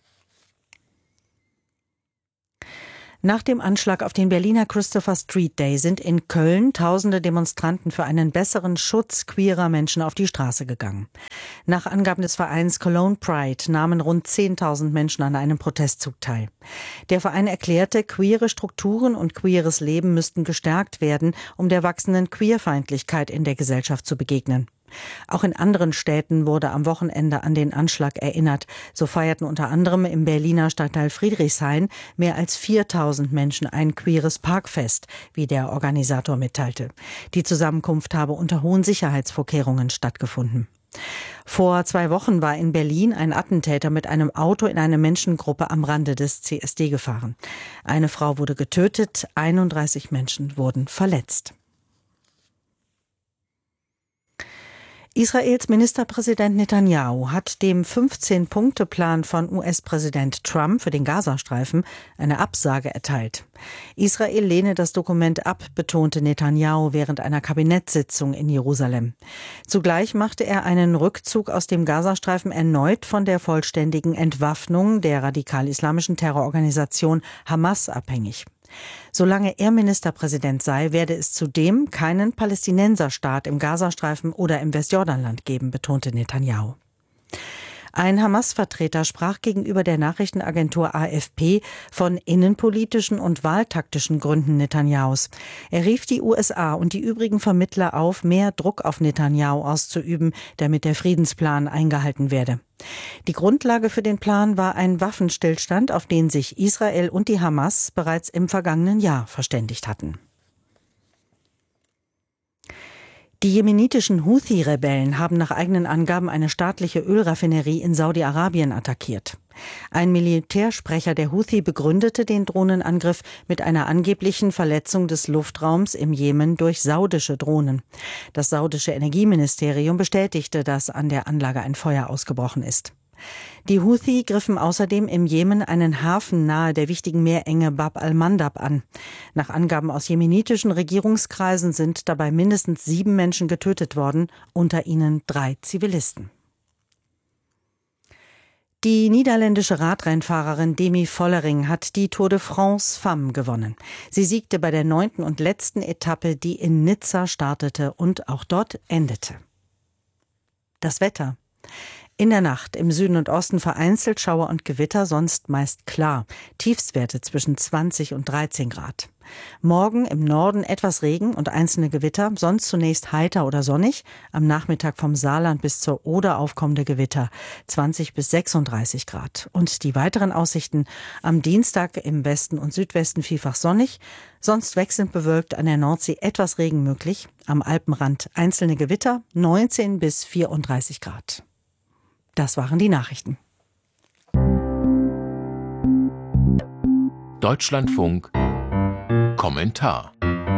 Nach dem Anschlag auf den Berliner Christopher Street Day sind in Köln tausende Demonstranten für einen besseren Schutz queerer Menschen auf die Straße gegangen. Nach Angaben des Vereins Cologne Pride nahmen rund 10.000 Menschen an einem Protestzug teil. Der Verein erklärte, queere Strukturen und queeres Leben müssten gestärkt werden, um der wachsenden Queerfeindlichkeit in der Gesellschaft zu begegnen. Auch in anderen Städten wurde am Wochenende an den Anschlag erinnert. So feierten unter anderem im Berliner Stadtteil Friedrichshain mehr als 4.000 Menschen ein queeres Parkfest, wie der Organisator mitteilte. Die Zusammenkunft habe unter hohen Sicherheitsvorkehrungen stattgefunden. Vor 2 Wochen war in Berlin ein Attentäter mit einem Auto in eine Menschengruppe am Rande des CSD gefahren. Eine Frau wurde getötet, 31 Menschen wurden verletzt. Israels Ministerpräsident Netanyahu hat dem 15-Punkte-Plan von US-Präsident Trump für den Gazastreifen eine Absage erteilt. Israel lehne das Dokument ab, betonte Netanyahu während einer Kabinettssitzung in Jerusalem. Zugleich machte er einen Rückzug aus dem Gazastreifen erneut von der vollständigen Entwaffnung der radikal-islamischen Terrororganisation Hamas abhängig. Solange er Ministerpräsident sei, werde es zudem keinen Palästinenserstaat im Gazastreifen oder im Westjordanland geben, betonte Netanyahu. Ein Hamas-Vertreter sprach gegenüber der Nachrichtenagentur AFP von innenpolitischen und wahltaktischen Gründen Netanyahus. Er rief die USA und die übrigen Vermittler auf, mehr Druck auf Netanyahu auszuüben, damit der Friedensplan eingehalten werde. Die Grundlage für den Plan war ein Waffenstillstand, auf den sich Israel und die Hamas bereits im vergangenen Jahr verständigt hatten. Die jemenitischen Houthi-Rebellen haben nach eigenen Angaben eine staatliche Ölraffinerie in Saudi-Arabien attackiert. Ein Militärsprecher der Houthi begründete den Drohnenangriff mit einer angeblichen Verletzung des Luftraums im Jemen durch saudische Drohnen. Das saudische Energieministerium bestätigte, dass an der Anlage ein Feuer ausgebrochen ist. Die Houthi griffen außerdem im Jemen einen Hafen nahe der wichtigen Meerenge Bab al-Mandab an. Nach Angaben aus jemenitischen Regierungskreisen sind dabei mindestens 7 Menschen getötet worden, unter ihnen 3 Zivilisten. Die niederländische Radrennfahrerin Demi Vollering hat die Tour de France Femmes gewonnen. Sie siegte bei der 9. und letzten Etappe, die in Nizza startete und auch dort endete. Das Wetter. In der Nacht im Süden und Osten vereinzelt Schauer und Gewitter, sonst meist klar. Tiefstwerte zwischen 20 und 13 Grad. Morgen im Norden etwas Regen und einzelne Gewitter, sonst zunächst heiter oder sonnig. Am Nachmittag vom Saarland bis zur Oder aufkommende Gewitter, 20 bis 36 Grad. Und die weiteren Aussichten: am Dienstag im Westen und Südwesten vielfach sonnig, sonst wechselnd bewölkt, an der Nordsee etwas Regen möglich. Am Alpenrand einzelne Gewitter, 19 bis 34 Grad. Das waren die Nachrichten. Deutschlandfunk Kommentar.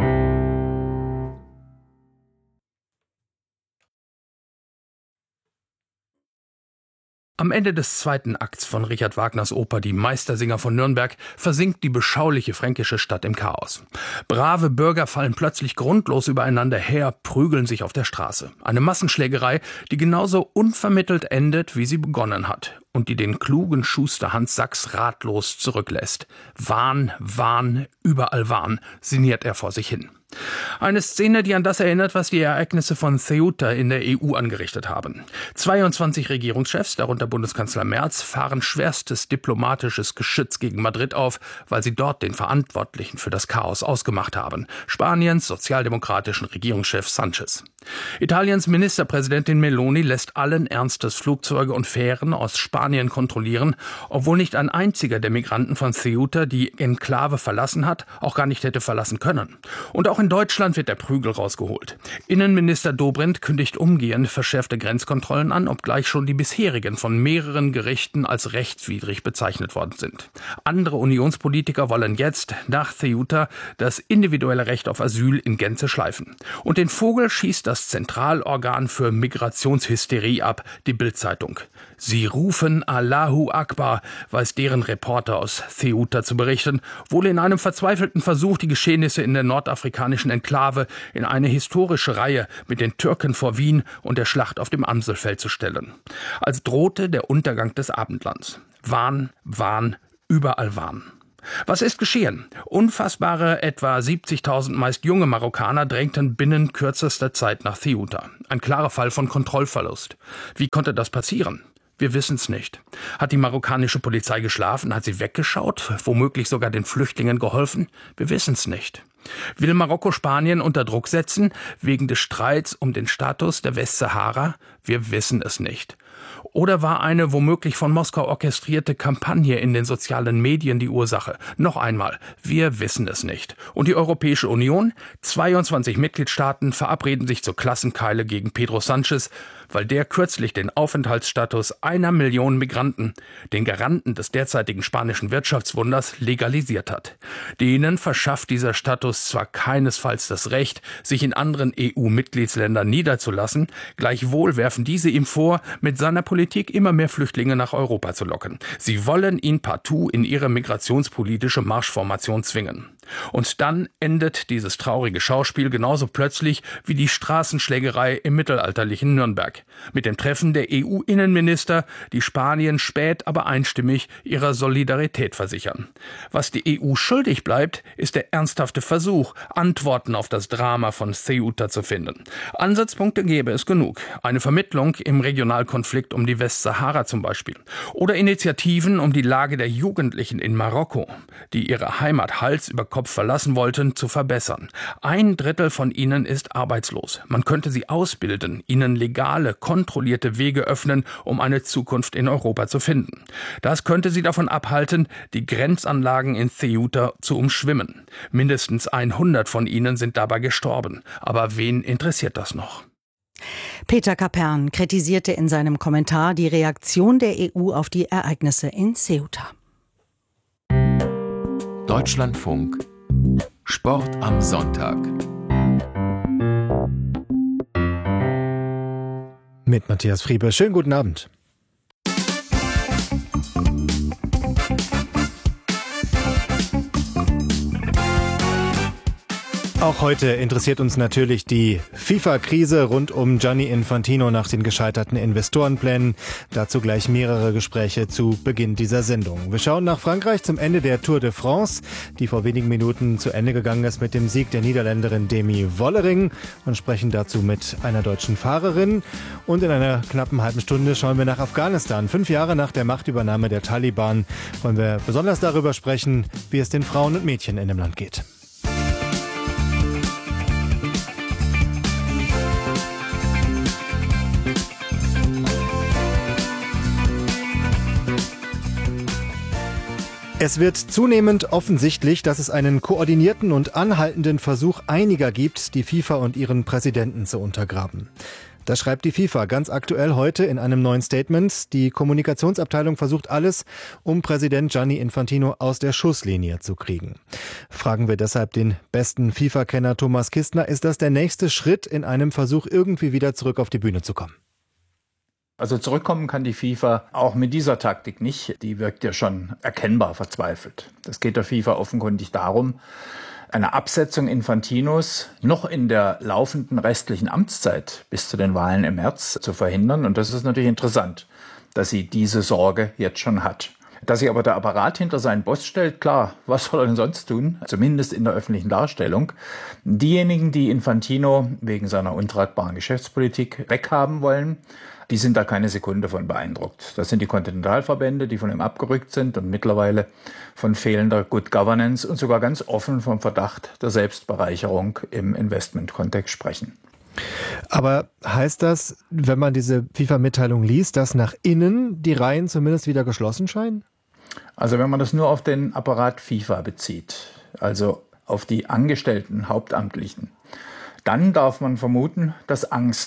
Am Ende des 2. Akts von Richard Wagners Oper Die Meistersinger von Nürnberg versinkt die beschauliche fränkische Stadt im Chaos. Brave Bürger fallen plötzlich grundlos übereinander her, prügeln sich auf der Straße. Eine Massenschlägerei, die genauso unvermittelt endet, wie sie begonnen hat und die den klugen Schuster Hans Sachs ratlos zurücklässt. Wahn, Wahn, überall Wahn, sinniert er vor sich hin. Eine Szene, die an das erinnert, was die Ereignisse von Ceuta in der EU angerichtet haben. 22 Regierungschefs, darunter Bundeskanzler Merz, fahren schwerstes diplomatisches Geschütz gegen Madrid auf, weil sie dort den Verantwortlichen für das Chaos ausgemacht haben. Spaniens sozialdemokratischen Regierungschef Sanchez. Italiens Ministerpräsidentin Meloni lässt allen Ernstes Flugzeuge und Fähren aus Spanien kontrollieren, obwohl nicht ein einziger der Migranten von Ceuta die Enklave verlassen hat, auch gar nicht hätte verlassen können. Und auch in Deutschland wird der Prügel rausgeholt. Innenminister Dobrindt kündigt umgehend verschärfte Grenzkontrollen an, obgleich schon die bisherigen von mehreren Gerichten als rechtswidrig bezeichnet worden sind. Andere Unionspolitiker wollen jetzt, nach Ceuta, das individuelle Recht auf Asyl in Gänze schleifen. Und den Vogel schießt das das Zentralorgan für Migrationshysterie ab, die Bild-Zeitung. Sie rufen Allahu Akbar, weiß deren Reporter aus Ceuta zu berichten, wohl in einem verzweifelten Versuch, die Geschehnisse in der nordafrikanischen Enklave in eine historische Reihe mit den Türken vor Wien und der Schlacht auf dem Amselfeld zu stellen. Als drohte der Untergang des Abendlands. Wahn, Wahn, überall Wahn. Was ist geschehen? Unfassbare etwa 70.000 meist junge Marokkaner drängten binnen kürzester Zeit nach Ceuta. Ein klarer Fall von Kontrollverlust. Wie konnte das passieren? Wir wissen es nicht. Hat die marokkanische Polizei geschlafen? Hat sie weggeschaut? Womöglich sogar den Flüchtlingen geholfen? Wir wissen es nicht. Will Marokko Spanien unter Druck setzen wegen des Streits um den Status der Westsahara? Wir wissen es nicht. Oder war eine womöglich von Moskau orchestrierte Kampagne in den sozialen Medien die Ursache? Noch einmal, wir wissen es nicht. Und die Europäische Union? 22 Mitgliedstaaten verabreden sich zur Klassenkeile gegen Pedro Sánchez, weil der kürzlich den Aufenthaltsstatus 1 Million Migranten, den Garanten des derzeitigen spanischen Wirtschaftswunders, legalisiert hat. Denen verschafft dieser Status zwar keinesfalls das Recht, sich in anderen EU-Mitgliedsländern niederzulassen, gleichwohl werfen diese ihm vor, mit seiner Politik immer mehr Flüchtlinge nach Europa zu locken. Sie wollen ihn partout in ihre migrationspolitische Marschformation zwingen. Und dann endet dieses traurige Schauspiel genauso plötzlich wie die Straßenschlägerei im mittelalterlichen Nürnberg. Mit dem Treffen der EU-Innenminister, die Spanien spät, aber einstimmig ihrer Solidarität versichern. Was die EU schuldig bleibt, ist der ernsthafte Versuch, Antworten auf das Drama von Ceuta zu finden. Ansatzpunkte gäbe es genug. Eine Vermittlung im Regionalkonflikt um die Westsahara zum Beispiel. Oder Initiativen um die Lage der Jugendlichen in Marokko, die ihre Heimat Hals über Kopf verlassen wollten, zu verbessern. 1/3 von ihnen ist arbeitslos. Man könnte sie ausbilden, ihnen legale, kontrollierte Wege öffnen, um eine Zukunft in Europa zu finden. Das könnte sie davon abhalten, die Grenzanlagen in Ceuta zu umschwimmen. Mindestens 100 von ihnen sind dabei gestorben. Aber wen interessiert das noch? Peter Kapern kritisierte in seinem Kommentar die Reaktion der EU auf die Ereignisse in Ceuta. Deutschlandfunk Sport am Sonntag. Mit Matthias Friebe. Schönen guten Abend. Auch heute interessiert uns natürlich die FIFA-Krise rund um Gianni Infantino nach den gescheiterten Investorenplänen. Dazu gleich mehrere Gespräche zu Beginn dieser Sendung. Wir schauen nach Frankreich zum Ende der Tour de France, die vor wenigen Minuten zu Ende gegangen ist mit dem Sieg der Niederländerin Demi Vollering, und sprechen dazu mit einer deutschen Fahrerin. Und in einer knappen halben Stunde schauen wir nach Afghanistan. 5 Jahre nach der Machtübernahme der Taliban wollen wir besonders darüber sprechen, wie es den Frauen und Mädchen in dem Land geht. Es wird zunehmend offensichtlich, dass es einen koordinierten und anhaltenden Versuch einiger gibt, die FIFA und ihren Präsidenten zu untergraben. Das schreibt die FIFA ganz aktuell heute in einem neuen Statement. Die Kommunikationsabteilung versucht alles, um Präsident Gianni Infantino aus der Schusslinie zu kriegen. Fragen wir deshalb den besten FIFA-Kenner Thomas Kistner, ist das der nächste Schritt in einem Versuch, irgendwie wieder zurück auf die Bühne zu kommen? Also zurückkommen kann die FIFA auch mit dieser Taktik nicht. Die wirkt ja schon erkennbar verzweifelt. Das geht der FIFA offenkundig darum, eine Absetzung Infantinos noch in der laufenden restlichen Amtszeit bis zu den Wahlen im März zu verhindern. Und das ist natürlich interessant, dass sie diese Sorge jetzt schon hat. Dass sich aber der Apparat hinter seinen Boss stellt, klar, was soll er denn sonst tun? Zumindest in der öffentlichen Darstellung. Diejenigen, die Infantino wegen seiner untragbaren Geschäftspolitik weghaben wollen, die sind da keine Sekunde von beeindruckt. Das sind die Kontinentalverbände, die von ihm abgerückt sind und mittlerweile von fehlender Good Governance und sogar ganz offen vom Verdacht der Selbstbereicherung im Investmentkontext sprechen. Aber heißt das, wenn man diese FIFA-Mitteilung liest, dass nach innen die Reihen zumindest wieder geschlossen scheinen? Also wenn man das nur auf den Apparat FIFA bezieht, also auf die angestellten Hauptamtlichen, dann darf man vermuten, dass Angst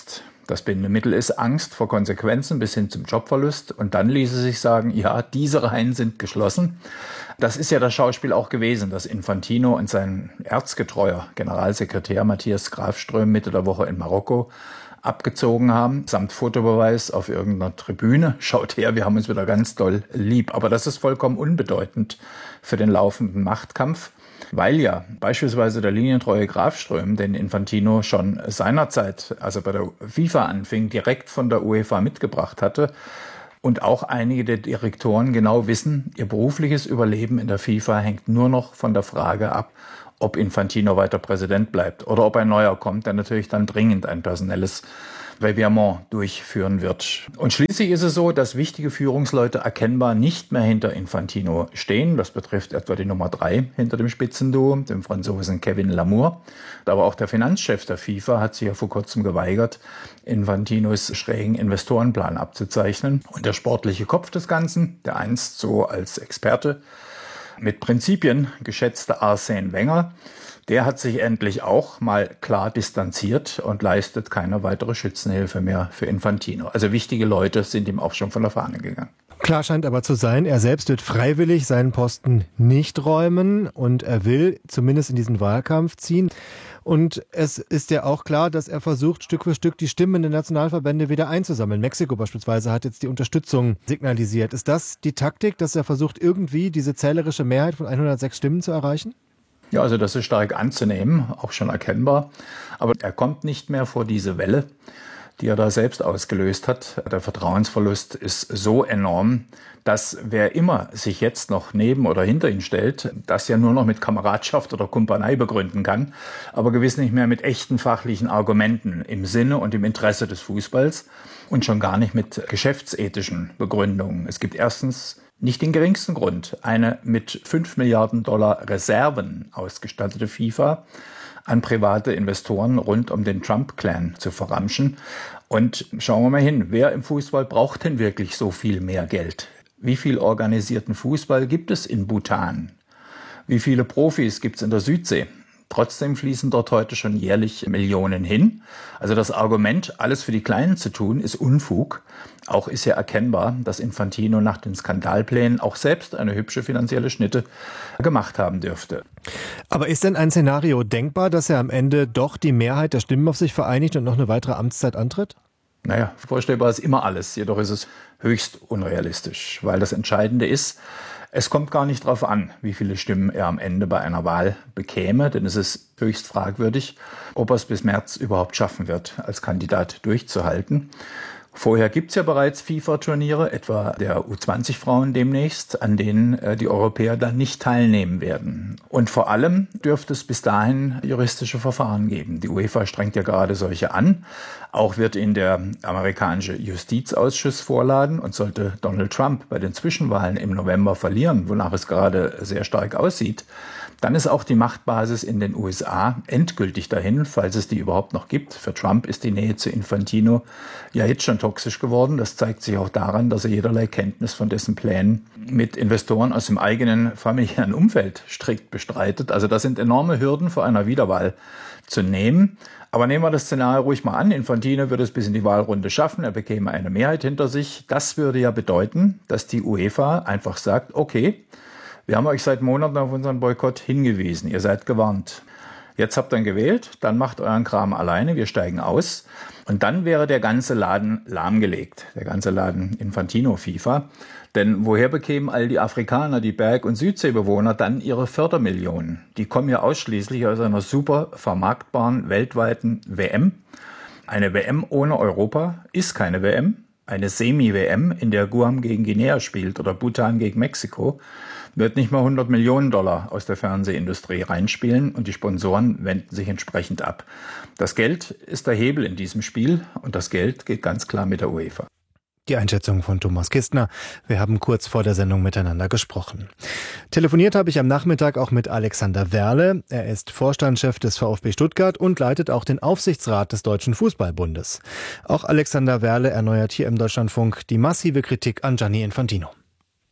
Das Bindemittel ist Angst vor Konsequenzen bis hin zum Jobverlust. Und dann ließe sich sagen, ja, diese Reihen sind geschlossen. Das ist ja das Schauspiel auch gewesen, dass Infantino und sein erzgetreuer Generalsekretär Matthias Grafström Mitte der Woche in Marokko abgezogen haben, samt Fotobeweis auf irgendeiner Tribüne. Schaut her, wir haben uns wieder ganz doll lieb. Aber das ist vollkommen unbedeutend für den laufenden Machtkampf, weil ja beispielsweise der linientreue Grafström, den Infantino schon seinerzeit, als er bei der FIFA anfing, direkt von der UEFA mitgebracht hatte, und auch einige der Direktoren genau wissen, ihr berufliches Überleben in der FIFA hängt nur noch von der Frage ab, ob Infantino weiter Präsident bleibt oder ob ein neuer kommt, der natürlich dann dringend ein personelles Revirement durchführen wird. Und schließlich ist es so, dass wichtige Führungsleute erkennbar nicht mehr hinter Infantino stehen. Das betrifft etwa die Nummer 3 hinter dem Spitzenduo, dem Franzosen Kevin Lamour. Aber auch der Finanzchef der FIFA hat sich ja vor kurzem geweigert, Infantinos schrägen Investorenplan abzuzeichnen. Und der sportliche Kopf des Ganzen, der einst so als Experte mit Prinzipien geschätzte Arsène Wenger, der hat sich endlich auch mal klar distanziert und leistet keine weitere Schützenhilfe mehr für Infantino. Also wichtige Leute sind ihm auch schon von der Fahne gegangen. Klar scheint aber zu sein, er selbst wird freiwillig seinen Posten nicht räumen und er will zumindest in diesen Wahlkampf ziehen. Und es ist ja auch klar, dass er versucht, Stück für Stück die Stimmen der Nationalverbände wieder einzusammeln. Mexiko beispielsweise hat jetzt die Unterstützung signalisiert. Ist das die Taktik, dass er versucht, irgendwie diese zählerische Mehrheit von 106 Stimmen zu erreichen? Ja, also das ist stark anzunehmen, auch schon erkennbar. Aber er kommt nicht mehr vor diese Welle, die er da selbst ausgelöst hat. Der Vertrauensverlust ist so enorm, dass wer immer sich jetzt noch neben oder hinter ihn stellt, das ja nur noch mit Kameradschaft oder Kumpanei begründen kann, aber gewiss nicht mehr mit echten fachlichen Argumenten im Sinne und im Interesse des Fußballs und schon gar nicht mit geschäftsethischen Begründungen. Es gibt erstens nicht den geringsten Grund, eine mit 5 Milliarden Dollar Reserven ausgestattete FIFA an private Investoren rund um den Trump-Clan zu verramschen. Und schauen wir mal hin, wer im Fußball braucht denn wirklich so viel mehr Geld? Wie viel organisierten Fußball gibt es in Bhutan? Wie viele Profis gibt es in der Südsee? Trotzdem fließen dort heute schon jährlich Millionen hin. Also das Argument, alles für die Kleinen zu tun, ist Unfug. Auch ist ja erkennbar, dass Infantino nach den Skandalplänen auch selbst eine hübsche finanzielle Schnitte gemacht haben dürfte. Aber ist denn ein Szenario denkbar, dass er am Ende doch die Mehrheit der Stimmen auf sich vereinigt und noch eine weitere Amtszeit antritt? Naja, vorstellbar ist immer alles. Jedoch ist es höchst unrealistisch, weil das Entscheidende ist, es kommt gar nicht darauf an, wie viele Stimmen er am Ende bei einer Wahl bekäme, denn es ist höchst fragwürdig, ob er es bis März überhaupt schaffen wird, als Kandidat durchzuhalten. Vorher gibt es ja bereits FIFA-Turniere, etwa der U20-Frauen demnächst, an denen die Europäer dann nicht teilnehmen werden. Und vor allem dürfte es bis dahin juristische Verfahren geben. Die UEFA strengt ja gerade solche an. Auch wird ihn der amerikanische Justizausschuss vorladen. Und sollte Donald Trump bei den Zwischenwahlen im November verlieren, wonach es gerade sehr stark aussieht, dann ist auch die Machtbasis in den USA endgültig dahin, falls es die überhaupt noch gibt. Für Trump ist die Nähe zu Infantino ja jetzt schon toxisch geworden. Das zeigt sich auch daran, dass er jederlei Kenntnis von dessen Plänen mit Investoren aus dem eigenen familiären Umfeld strikt bestreitet. Also das sind enorme Hürden vor einer Wiederwahl zu nehmen. Aber nehmen wir das Szenario ruhig mal an. Infantino würde es bis in die Wahlrunde schaffen. Er bekäme eine Mehrheit hinter sich. Das würde ja bedeuten, dass die UEFA einfach sagt, okay, wir haben euch seit Monaten auf unseren Boykott hingewiesen. Ihr seid gewarnt. Jetzt habt ihr ihn gewählt, dann macht euren Kram alleine, wir steigen aus. Und dann wäre der ganze Laden lahmgelegt, der ganze Laden Infantino FIFA. Denn woher bekämen all die Afrikaner, die Berg- und Südseebewohner dann ihre Fördermillionen? Die kommen ja ausschließlich aus einer super vermarktbaren weltweiten WM. Eine WM ohne Europa ist keine WM. Eine Semi-WM, in der Guam gegen Guinea spielt oder Bhutan gegen Mexiko, wird nicht mal 100 Millionen Dollar aus der Fernsehindustrie reinspielen und die Sponsoren wenden sich entsprechend ab. Das Geld ist der Hebel in diesem Spiel und das Geld geht ganz klar mit der UEFA. Die Einschätzung von Thomas Kistner. Wir haben kurz vor der Sendung miteinander gesprochen. Telefoniert habe ich am Nachmittag auch mit Alexander Werle. Er ist Vorstandschef des VfB Stuttgart und leitet auch den Aufsichtsrat des Deutschen Fußballbundes. Auch Alexander Werle erneuert hier im Deutschlandfunk die massive Kritik an Gianni Infantino.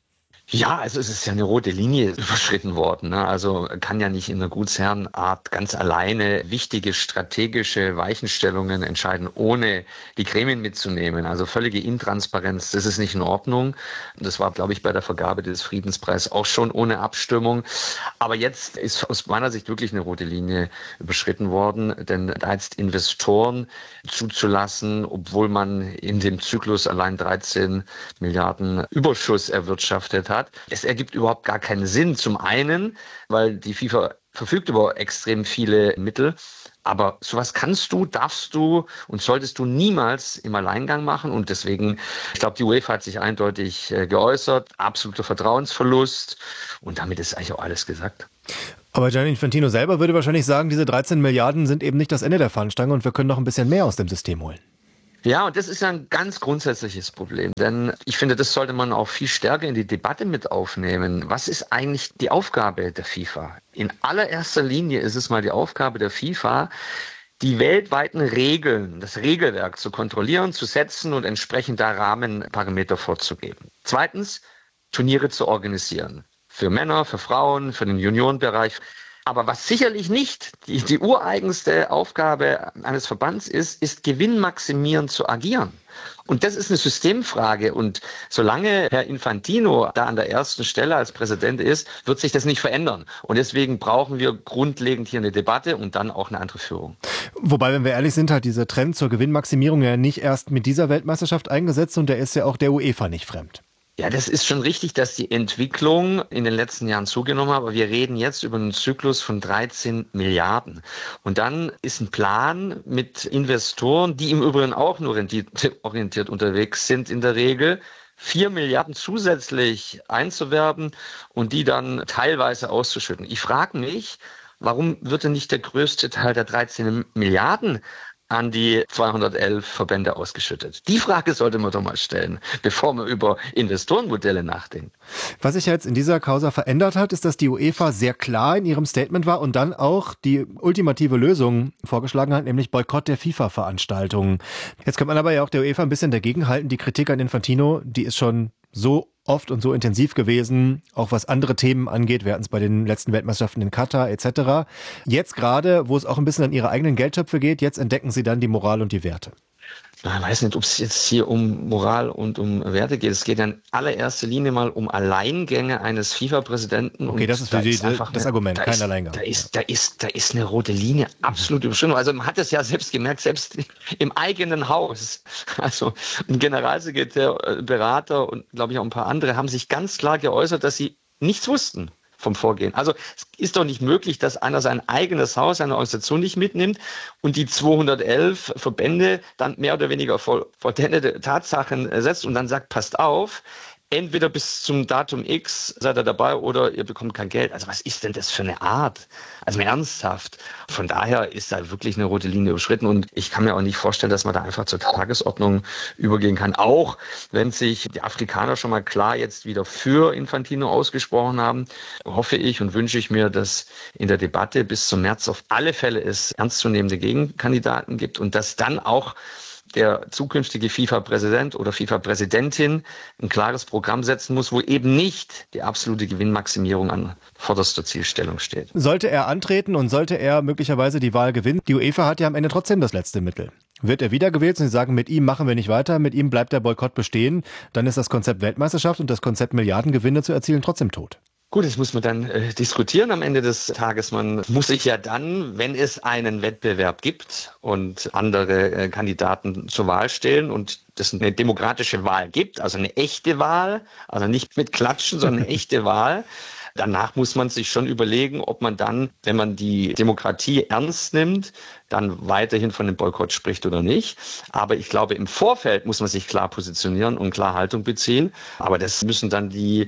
Ja, also es ist ja eine rote Linie überschritten worden. Ne? Also kann ja nicht in einer Gutsherrenart ganz alleine wichtige strategische Weichenstellungen entscheiden, ohne die Gremien mitzunehmen. Also völlige Intransparenz, das ist nicht in Ordnung. Das war, glaube ich, bei der Vergabe des Friedenspreises auch schon ohne Abstimmung. Aber jetzt ist aus meiner Sicht wirklich eine rote Linie überschritten worden, denn da jetzt Investoren zuzulassen, obwohl man in dem Zyklus allein 13 Milliarden Überschuss erwirtschaftet hat. Es ergibt überhaupt gar keinen Sinn. Zum einen, weil die FIFA verfügt über extrem viele Mittel. Aber sowas kannst du, darfst du und solltest du niemals im Alleingang machen. Und deswegen, ich glaube, die UEFA hat sich eindeutig geäußert. Absoluter Vertrauensverlust. Und damit ist eigentlich auch alles gesagt. Aber Gianni Infantino selber würde wahrscheinlich sagen, diese 13 Milliarden sind eben nicht das Ende der Fahnenstange und wir können noch ein bisschen mehr aus dem System holen. Ja, und das ist ja ein ganz grundsätzliches Problem, denn ich finde, das sollte man auch viel stärker in die Debatte mit aufnehmen. Was ist eigentlich die Aufgabe der FIFA? In allererster Linie ist es mal die Aufgabe der FIFA, die weltweiten Regeln, das Regelwerk zu kontrollieren, zu setzen und entsprechend da Rahmenparameter vorzugeben. Zweitens, Turniere zu organisieren. Für Männer, für Frauen, für den Juniorenbereich. Aber was sicherlich nicht die ureigenste Aufgabe eines Verbands ist gewinnmaximierend zu agieren. Und das ist eine Systemfrage. Und solange Herr Infantino da an der ersten Stelle als Präsident ist, wird sich das nicht verändern. Und deswegen brauchen wir grundlegend hier eine Debatte und dann auch eine andere Führung. Wobei, wenn wir ehrlich sind, hat dieser Trend zur Gewinnmaximierung ja nicht erst mit dieser Weltmeisterschaft eingesetzt und der ist ja auch der UEFA nicht fremd. Ja, das ist schon richtig, dass die Entwicklung in den letzten Jahren zugenommen hat, aber wir reden jetzt über einen Zyklus von 13 Milliarden. Und dann ist ein Plan mit Investoren, die im Übrigen auch nur renditeorientiert unterwegs sind in der Regel, 4 Milliarden zusätzlich einzuwerben und die dann teilweise auszuschütten. Ich frage mich, warum wird denn nicht der größte Teil der 13 Milliarden an die 211 Verbände ausgeschüttet? Die Frage sollte man doch mal stellen, bevor man über Investorenmodelle nachdenkt. Was sich jetzt in dieser Causa verändert hat, ist, dass die UEFA sehr klar in ihrem Statement war und dann auch die ultimative Lösung vorgeschlagen hat, nämlich Boykott der FIFA-Veranstaltungen. Jetzt kann man aber ja auch der UEFA ein bisschen dagegenhalten. Die Kritik an Infantino, die ist schon so oft und so intensiv gewesen, auch was andere Themen angeht. Wir hatten es bei den letzten Weltmeisterschaften in Katar etc. Jetzt gerade, wo es auch ein bisschen an ihre eigenen Geldtöpfe geht, jetzt entdecken sie dann die Moral und die Werte. Ich weiß nicht, ob es jetzt hier um Moral und um Werte geht. Es geht in allererster Linie mal um Alleingänge eines FIFA-Präsidenten. Okay, das ist für Sie das Argument, kein Alleingang. Da ist eine rote Linie absolut überschritten. Also man hat es ja selbst gemerkt, selbst im eigenen Haus. Also ein Generalsekretär, Berater und glaube ich auch ein paar andere haben sich ganz klar geäußert, dass sie nichts wussten vom Vorgehen. Also es ist doch nicht möglich, dass einer sein eigenes Haus, seine Organisation nicht mitnimmt und die 211 Verbände dann mehr oder weniger vollendete Tatsachen setzt und dann sagt, passt auf, entweder bis zum Datum X seid ihr dabei oder ihr bekommt kein Geld. Also was ist denn das für eine Art? Also ernsthaft. Von daher ist da wirklich eine rote Linie überschritten und ich kann mir auch nicht vorstellen, dass man da einfach zur Tagesordnung übergehen kann. Auch wenn sich die Afrikaner schon mal klar jetzt wieder für Infantino ausgesprochen haben, hoffe ich und wünsche ich mir, dass in der Debatte bis zum März auf alle Fälle es ernstzunehmende Gegenkandidaten gibt und dass dann auch der zukünftige FIFA-Präsident oder FIFA-Präsidentin ein klares Programm setzen muss, wo eben nicht die absolute Gewinnmaximierung an vorderster Zielstellung steht. Sollte er antreten und sollte er möglicherweise die Wahl gewinnen, die UEFA hat ja am Ende trotzdem das letzte Mittel. Wird er wiedergewählt und sie sagen, mit ihm machen wir nicht weiter, mit ihm bleibt der Boykott bestehen, dann ist das Konzept Weltmeisterschaft und das Konzept Milliardengewinne zu erzielen trotzdem tot. Gut, das muss man dann diskutieren am Ende des Tages. Man muss sich ja dann, wenn es einen Wettbewerb gibt und andere Kandidaten zur Wahl stellen und es eine demokratische Wahl gibt, also eine echte Wahl, also nicht mit Klatschen, sondern eine echte Wahl, danach muss man sich schon überlegen, ob man dann, wenn man die Demokratie ernst nimmt, dann weiterhin von dem Boykott spricht oder nicht. Aber ich glaube, im Vorfeld muss man sich klar positionieren und klar Haltung beziehen. Aber das müssen dann die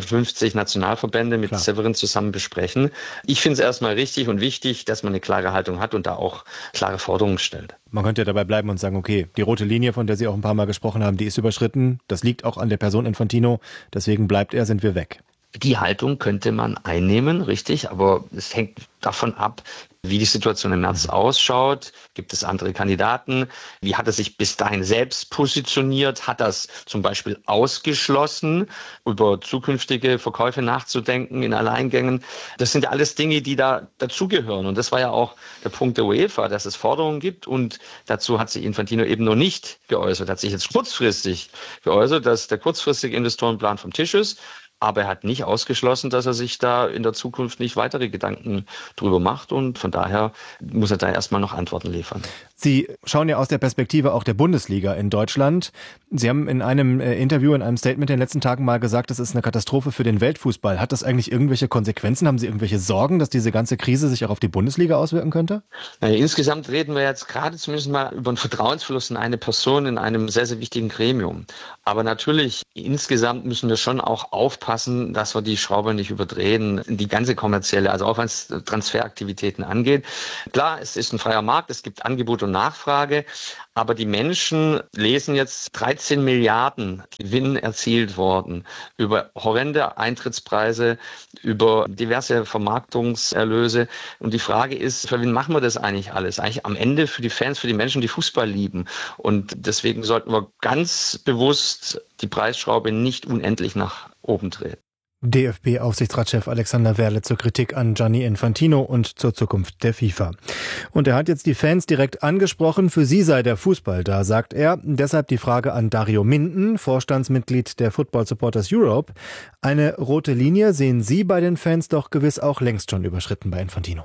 55 Nationalverbände mit Severin zusammen besprechen. Ich finde es erstmal richtig und wichtig, dass man eine klare Haltung hat und da auch klare Forderungen stellt. Man könnte ja dabei bleiben und sagen, okay, die rote Linie, von der Sie auch ein paar Mal gesprochen haben, die ist überschritten. Das liegt auch an der Person Infantino. Deswegen bleibt er, sind wir weg. Die Haltung könnte man einnehmen, richtig, aber es hängt davon ab, wie die Situation im März ausschaut. Gibt es andere Kandidaten? Wie hat er sich bis dahin selbst positioniert? Hat er es zum Beispiel ausgeschlossen, über zukünftige Verkäufe nachzudenken in Alleingängen? Das sind ja alles Dinge, die da dazugehören. Und das war ja auch der Punkt der UEFA, dass es Forderungen gibt. Und dazu hat sich Infantino eben noch nicht geäußert. Er hat sich jetzt kurzfristig geäußert, dass der kurzfristige Investorenplan vom Tisch ist. Aber er hat nicht ausgeschlossen, dass er sich da in der Zukunft nicht weitere Gedanken drüber macht. Und von daher muss er da erstmal noch Antworten liefern. Sie schauen ja aus der Perspektive auch der Bundesliga in Deutschland. Sie haben in einem Interview, in einem Statement in den letzten Tagen mal gesagt, das ist eine Katastrophe für den Weltfußball. Hat das eigentlich irgendwelche Konsequenzen? Haben Sie irgendwelche Sorgen, dass diese ganze Krise sich auch auf die Bundesliga auswirken könnte? Insgesamt reden wir jetzt gerade zumindest mal über einen Vertrauensverlust in eine Person in einem sehr, sehr wichtigen Gremium. Aber natürlich, insgesamt müssen wir schon auch aufpassen, dass wir die Schraube nicht überdrehen, die ganze kommerzielle, also auch was Transferaktivitäten angeht. Klar, es ist ein freier Markt, es gibt Angebot und Nachfrage, aber die Menschen lesen jetzt 13 Milliarden Gewinn erzielt worden über horrende Eintrittspreise, über diverse Vermarktungserlöse. Und die Frage ist, für wen machen wir das eigentlich alles? Eigentlich am Ende für die Fans, für die Menschen, die Fußball lieben. Und deswegen sollten wir ganz bewusst die Preisschraube nicht unendlich nach oben drehen. DFB-Aufsichtsratschef Alexander Werle zur Kritik an Gianni Infantino und zur Zukunft der FIFA. Und er hat jetzt die Fans direkt angesprochen. Für sie sei der Fußball da, sagt er. Deshalb die Frage an Dario Minden, Vorstandsmitglied der Football Supporters Europe. Eine rote Linie sehen Sie bei den Fans doch gewiss auch längst schon überschritten bei Infantino.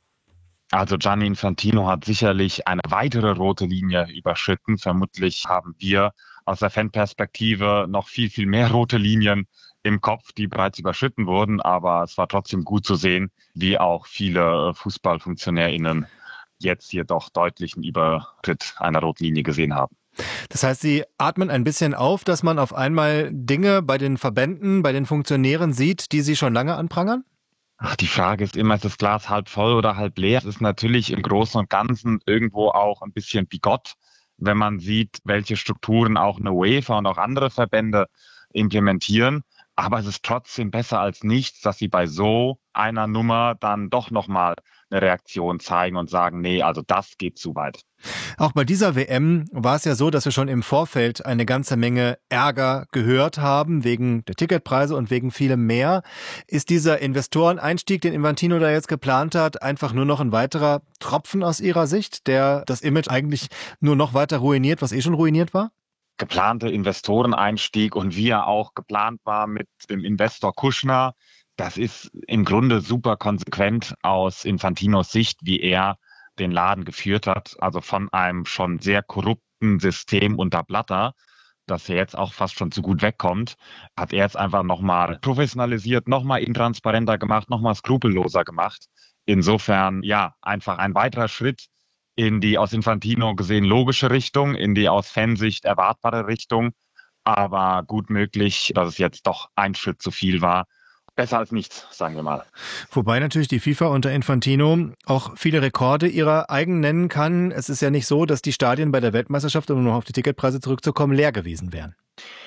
Also Gianni Infantino hat sicherlich eine weitere rote Linie überschritten. Vermutlich haben wir aus der Fanperspektive noch viel, viel mehr rote Linien im Kopf, die bereits überschritten wurden. Aber es war trotzdem gut zu sehen, wie auch viele FußballfunktionärInnen jetzt hier doch deutlichen Übertritt einer roten Linie gesehen haben. Das heißt, Sie atmen ein bisschen auf, dass man auf einmal Dinge bei den Verbänden, bei den Funktionären sieht, die Sie schon lange anprangern? Ach, die Frage ist immer, ist das Glas halb voll oder halb leer? Es ist natürlich im Großen und Ganzen irgendwo auch ein bisschen bigott, wenn man sieht, welche Strukturen auch eine UEFA und auch andere Verbände implementieren. Aber es ist trotzdem besser als nichts, dass sie bei so einer Nummer dann doch nochmal eine Reaktion zeigen und sagen, nee, also das geht zu weit. Auch bei dieser WM war es ja so, dass wir schon im Vorfeld eine ganze Menge Ärger gehört haben, wegen der Ticketpreise und wegen vielem mehr. Ist dieser Investoreneinstieg, den Infantino da jetzt geplant hat, einfach nur noch ein weiterer Tropfen aus Ihrer Sicht, der das Image eigentlich nur noch weiter ruiniert, was schon ruiniert war? Geplante Investoreneinstieg und wie er auch geplant war mit dem Investor Kushner, das ist im Grunde super konsequent aus Infantinos Sicht, wie er den Laden geführt hat, also von einem schon sehr korrupten System unter Blatter, das er jetzt auch fast schon zu gut wegkommt, hat er jetzt einfach nochmal professionalisiert, nochmal intransparenter gemacht, nochmal skrupelloser gemacht. Insofern, ja, einfach ein weiterer Schritt in die aus Infantino gesehen logische Richtung, in die aus Fansicht erwartbare Richtung, aber gut möglich, dass es jetzt doch ein Schritt zu viel war. Besser als nichts, sagen wir mal. Wobei natürlich die FIFA unter Infantino auch viele Rekorde ihrer eigen nennen kann. Es ist ja nicht so, dass die Stadien bei der Weltmeisterschaft, um noch auf die Ticketpreise zurückzukommen, leer gewesen wären.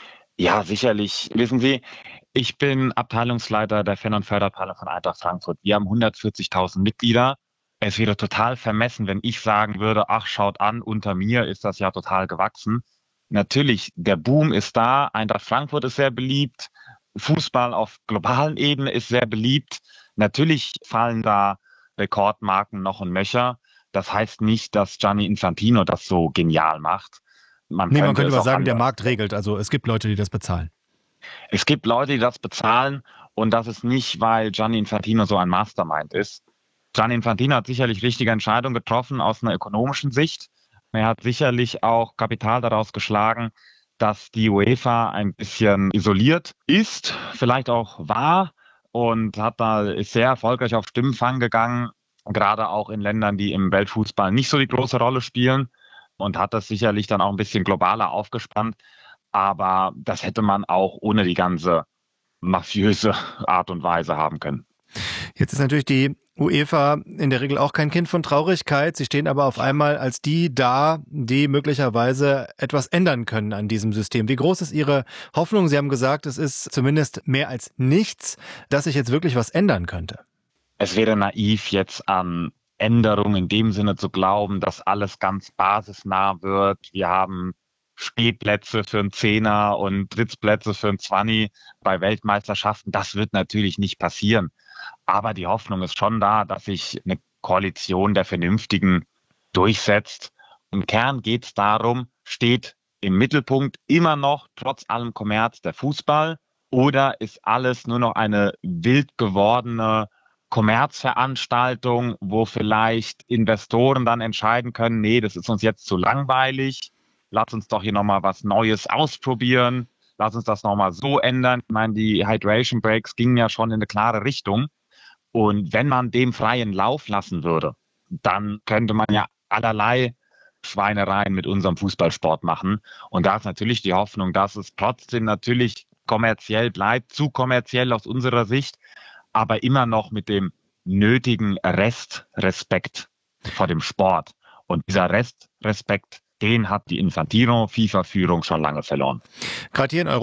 Ja, sicherlich. Wissen Sie, ich bin Abteilungsleiter der Fan- und Förderabteilung von Eintracht Frankfurt. Wir haben 140.000 Mitglieder. Es wäre total vermessen, wenn ich sagen würde, ach, schaut an, unter mir ist das ja total gewachsen. Natürlich, der Boom ist da. Eintracht Frankfurt ist sehr beliebt. Fußball auf globalen Ebene ist sehr beliebt. Natürlich fallen da Rekordmarken noch und nöcher. Das heißt nicht, dass Gianni Infantino das so genial macht. Man könnte aber sagen, der Markt regelt. Also es gibt Leute, die das bezahlen. Es gibt Leute, die das bezahlen. Und das ist nicht, weil Gianni Infantino so ein Mastermind ist. Gianni Infantino hat sicherlich richtige Entscheidungen getroffen aus einer ökonomischen Sicht. Er hat sicherlich auch Kapital daraus geschlagen, dass die UEFA ein bisschen isoliert ist, vielleicht auch war, und ist sehr erfolgreich auf Stimmenfang gegangen, gerade auch in Ländern, die im Weltfußball nicht so die große Rolle spielen, und hat das sicherlich dann auch ein bisschen globaler aufgespannt. Aber das hätte man auch ohne die ganze mafiöse Art und Weise haben können. Jetzt ist natürlich die UEFA in der Regel auch kein Kind von Traurigkeit. Sie stehen aber auf einmal als die da, die möglicherweise etwas ändern können an diesem System. Wie groß ist Ihre Hoffnung? Sie haben gesagt, es ist zumindest mehr als nichts, dass sich jetzt wirklich was ändern könnte. Es wäre naiv, jetzt an Änderungen in dem Sinne zu glauben, dass alles ganz basisnah wird. Wir haben Stehplätze für einen Zehner und Sitzplätze für einen Zwanni bei Weltmeisterschaften. Das wird natürlich nicht passieren. Aber die Hoffnung ist schon da, dass sich eine Koalition der Vernünftigen durchsetzt. Im Kern geht es darum, steht im Mittelpunkt immer noch trotz allem Kommerz der Fußball oder ist alles nur noch eine wild gewordene Kommerzveranstaltung, wo vielleicht Investoren dann entscheiden können, nee, das ist uns jetzt zu langweilig, lass uns doch hier nochmal was Neues ausprobieren, lass uns das nochmal so ändern. Ich meine, die Hydration Breaks gingen ja schon in eine klare Richtung. Und wenn man dem freien Lauf lassen würde, dann könnte man ja allerlei Schweinereien mit unserem Fußballsport machen. Und da ist natürlich die Hoffnung, dass es trotzdem natürlich kommerziell bleibt, zu kommerziell aus unserer Sicht, aber immer noch mit dem nötigen Restrespekt vor dem Sport. Und dieser Restrespekt, den hat die Infantino-FIFA-Führung schon lange verloren. Gerade hier in Europa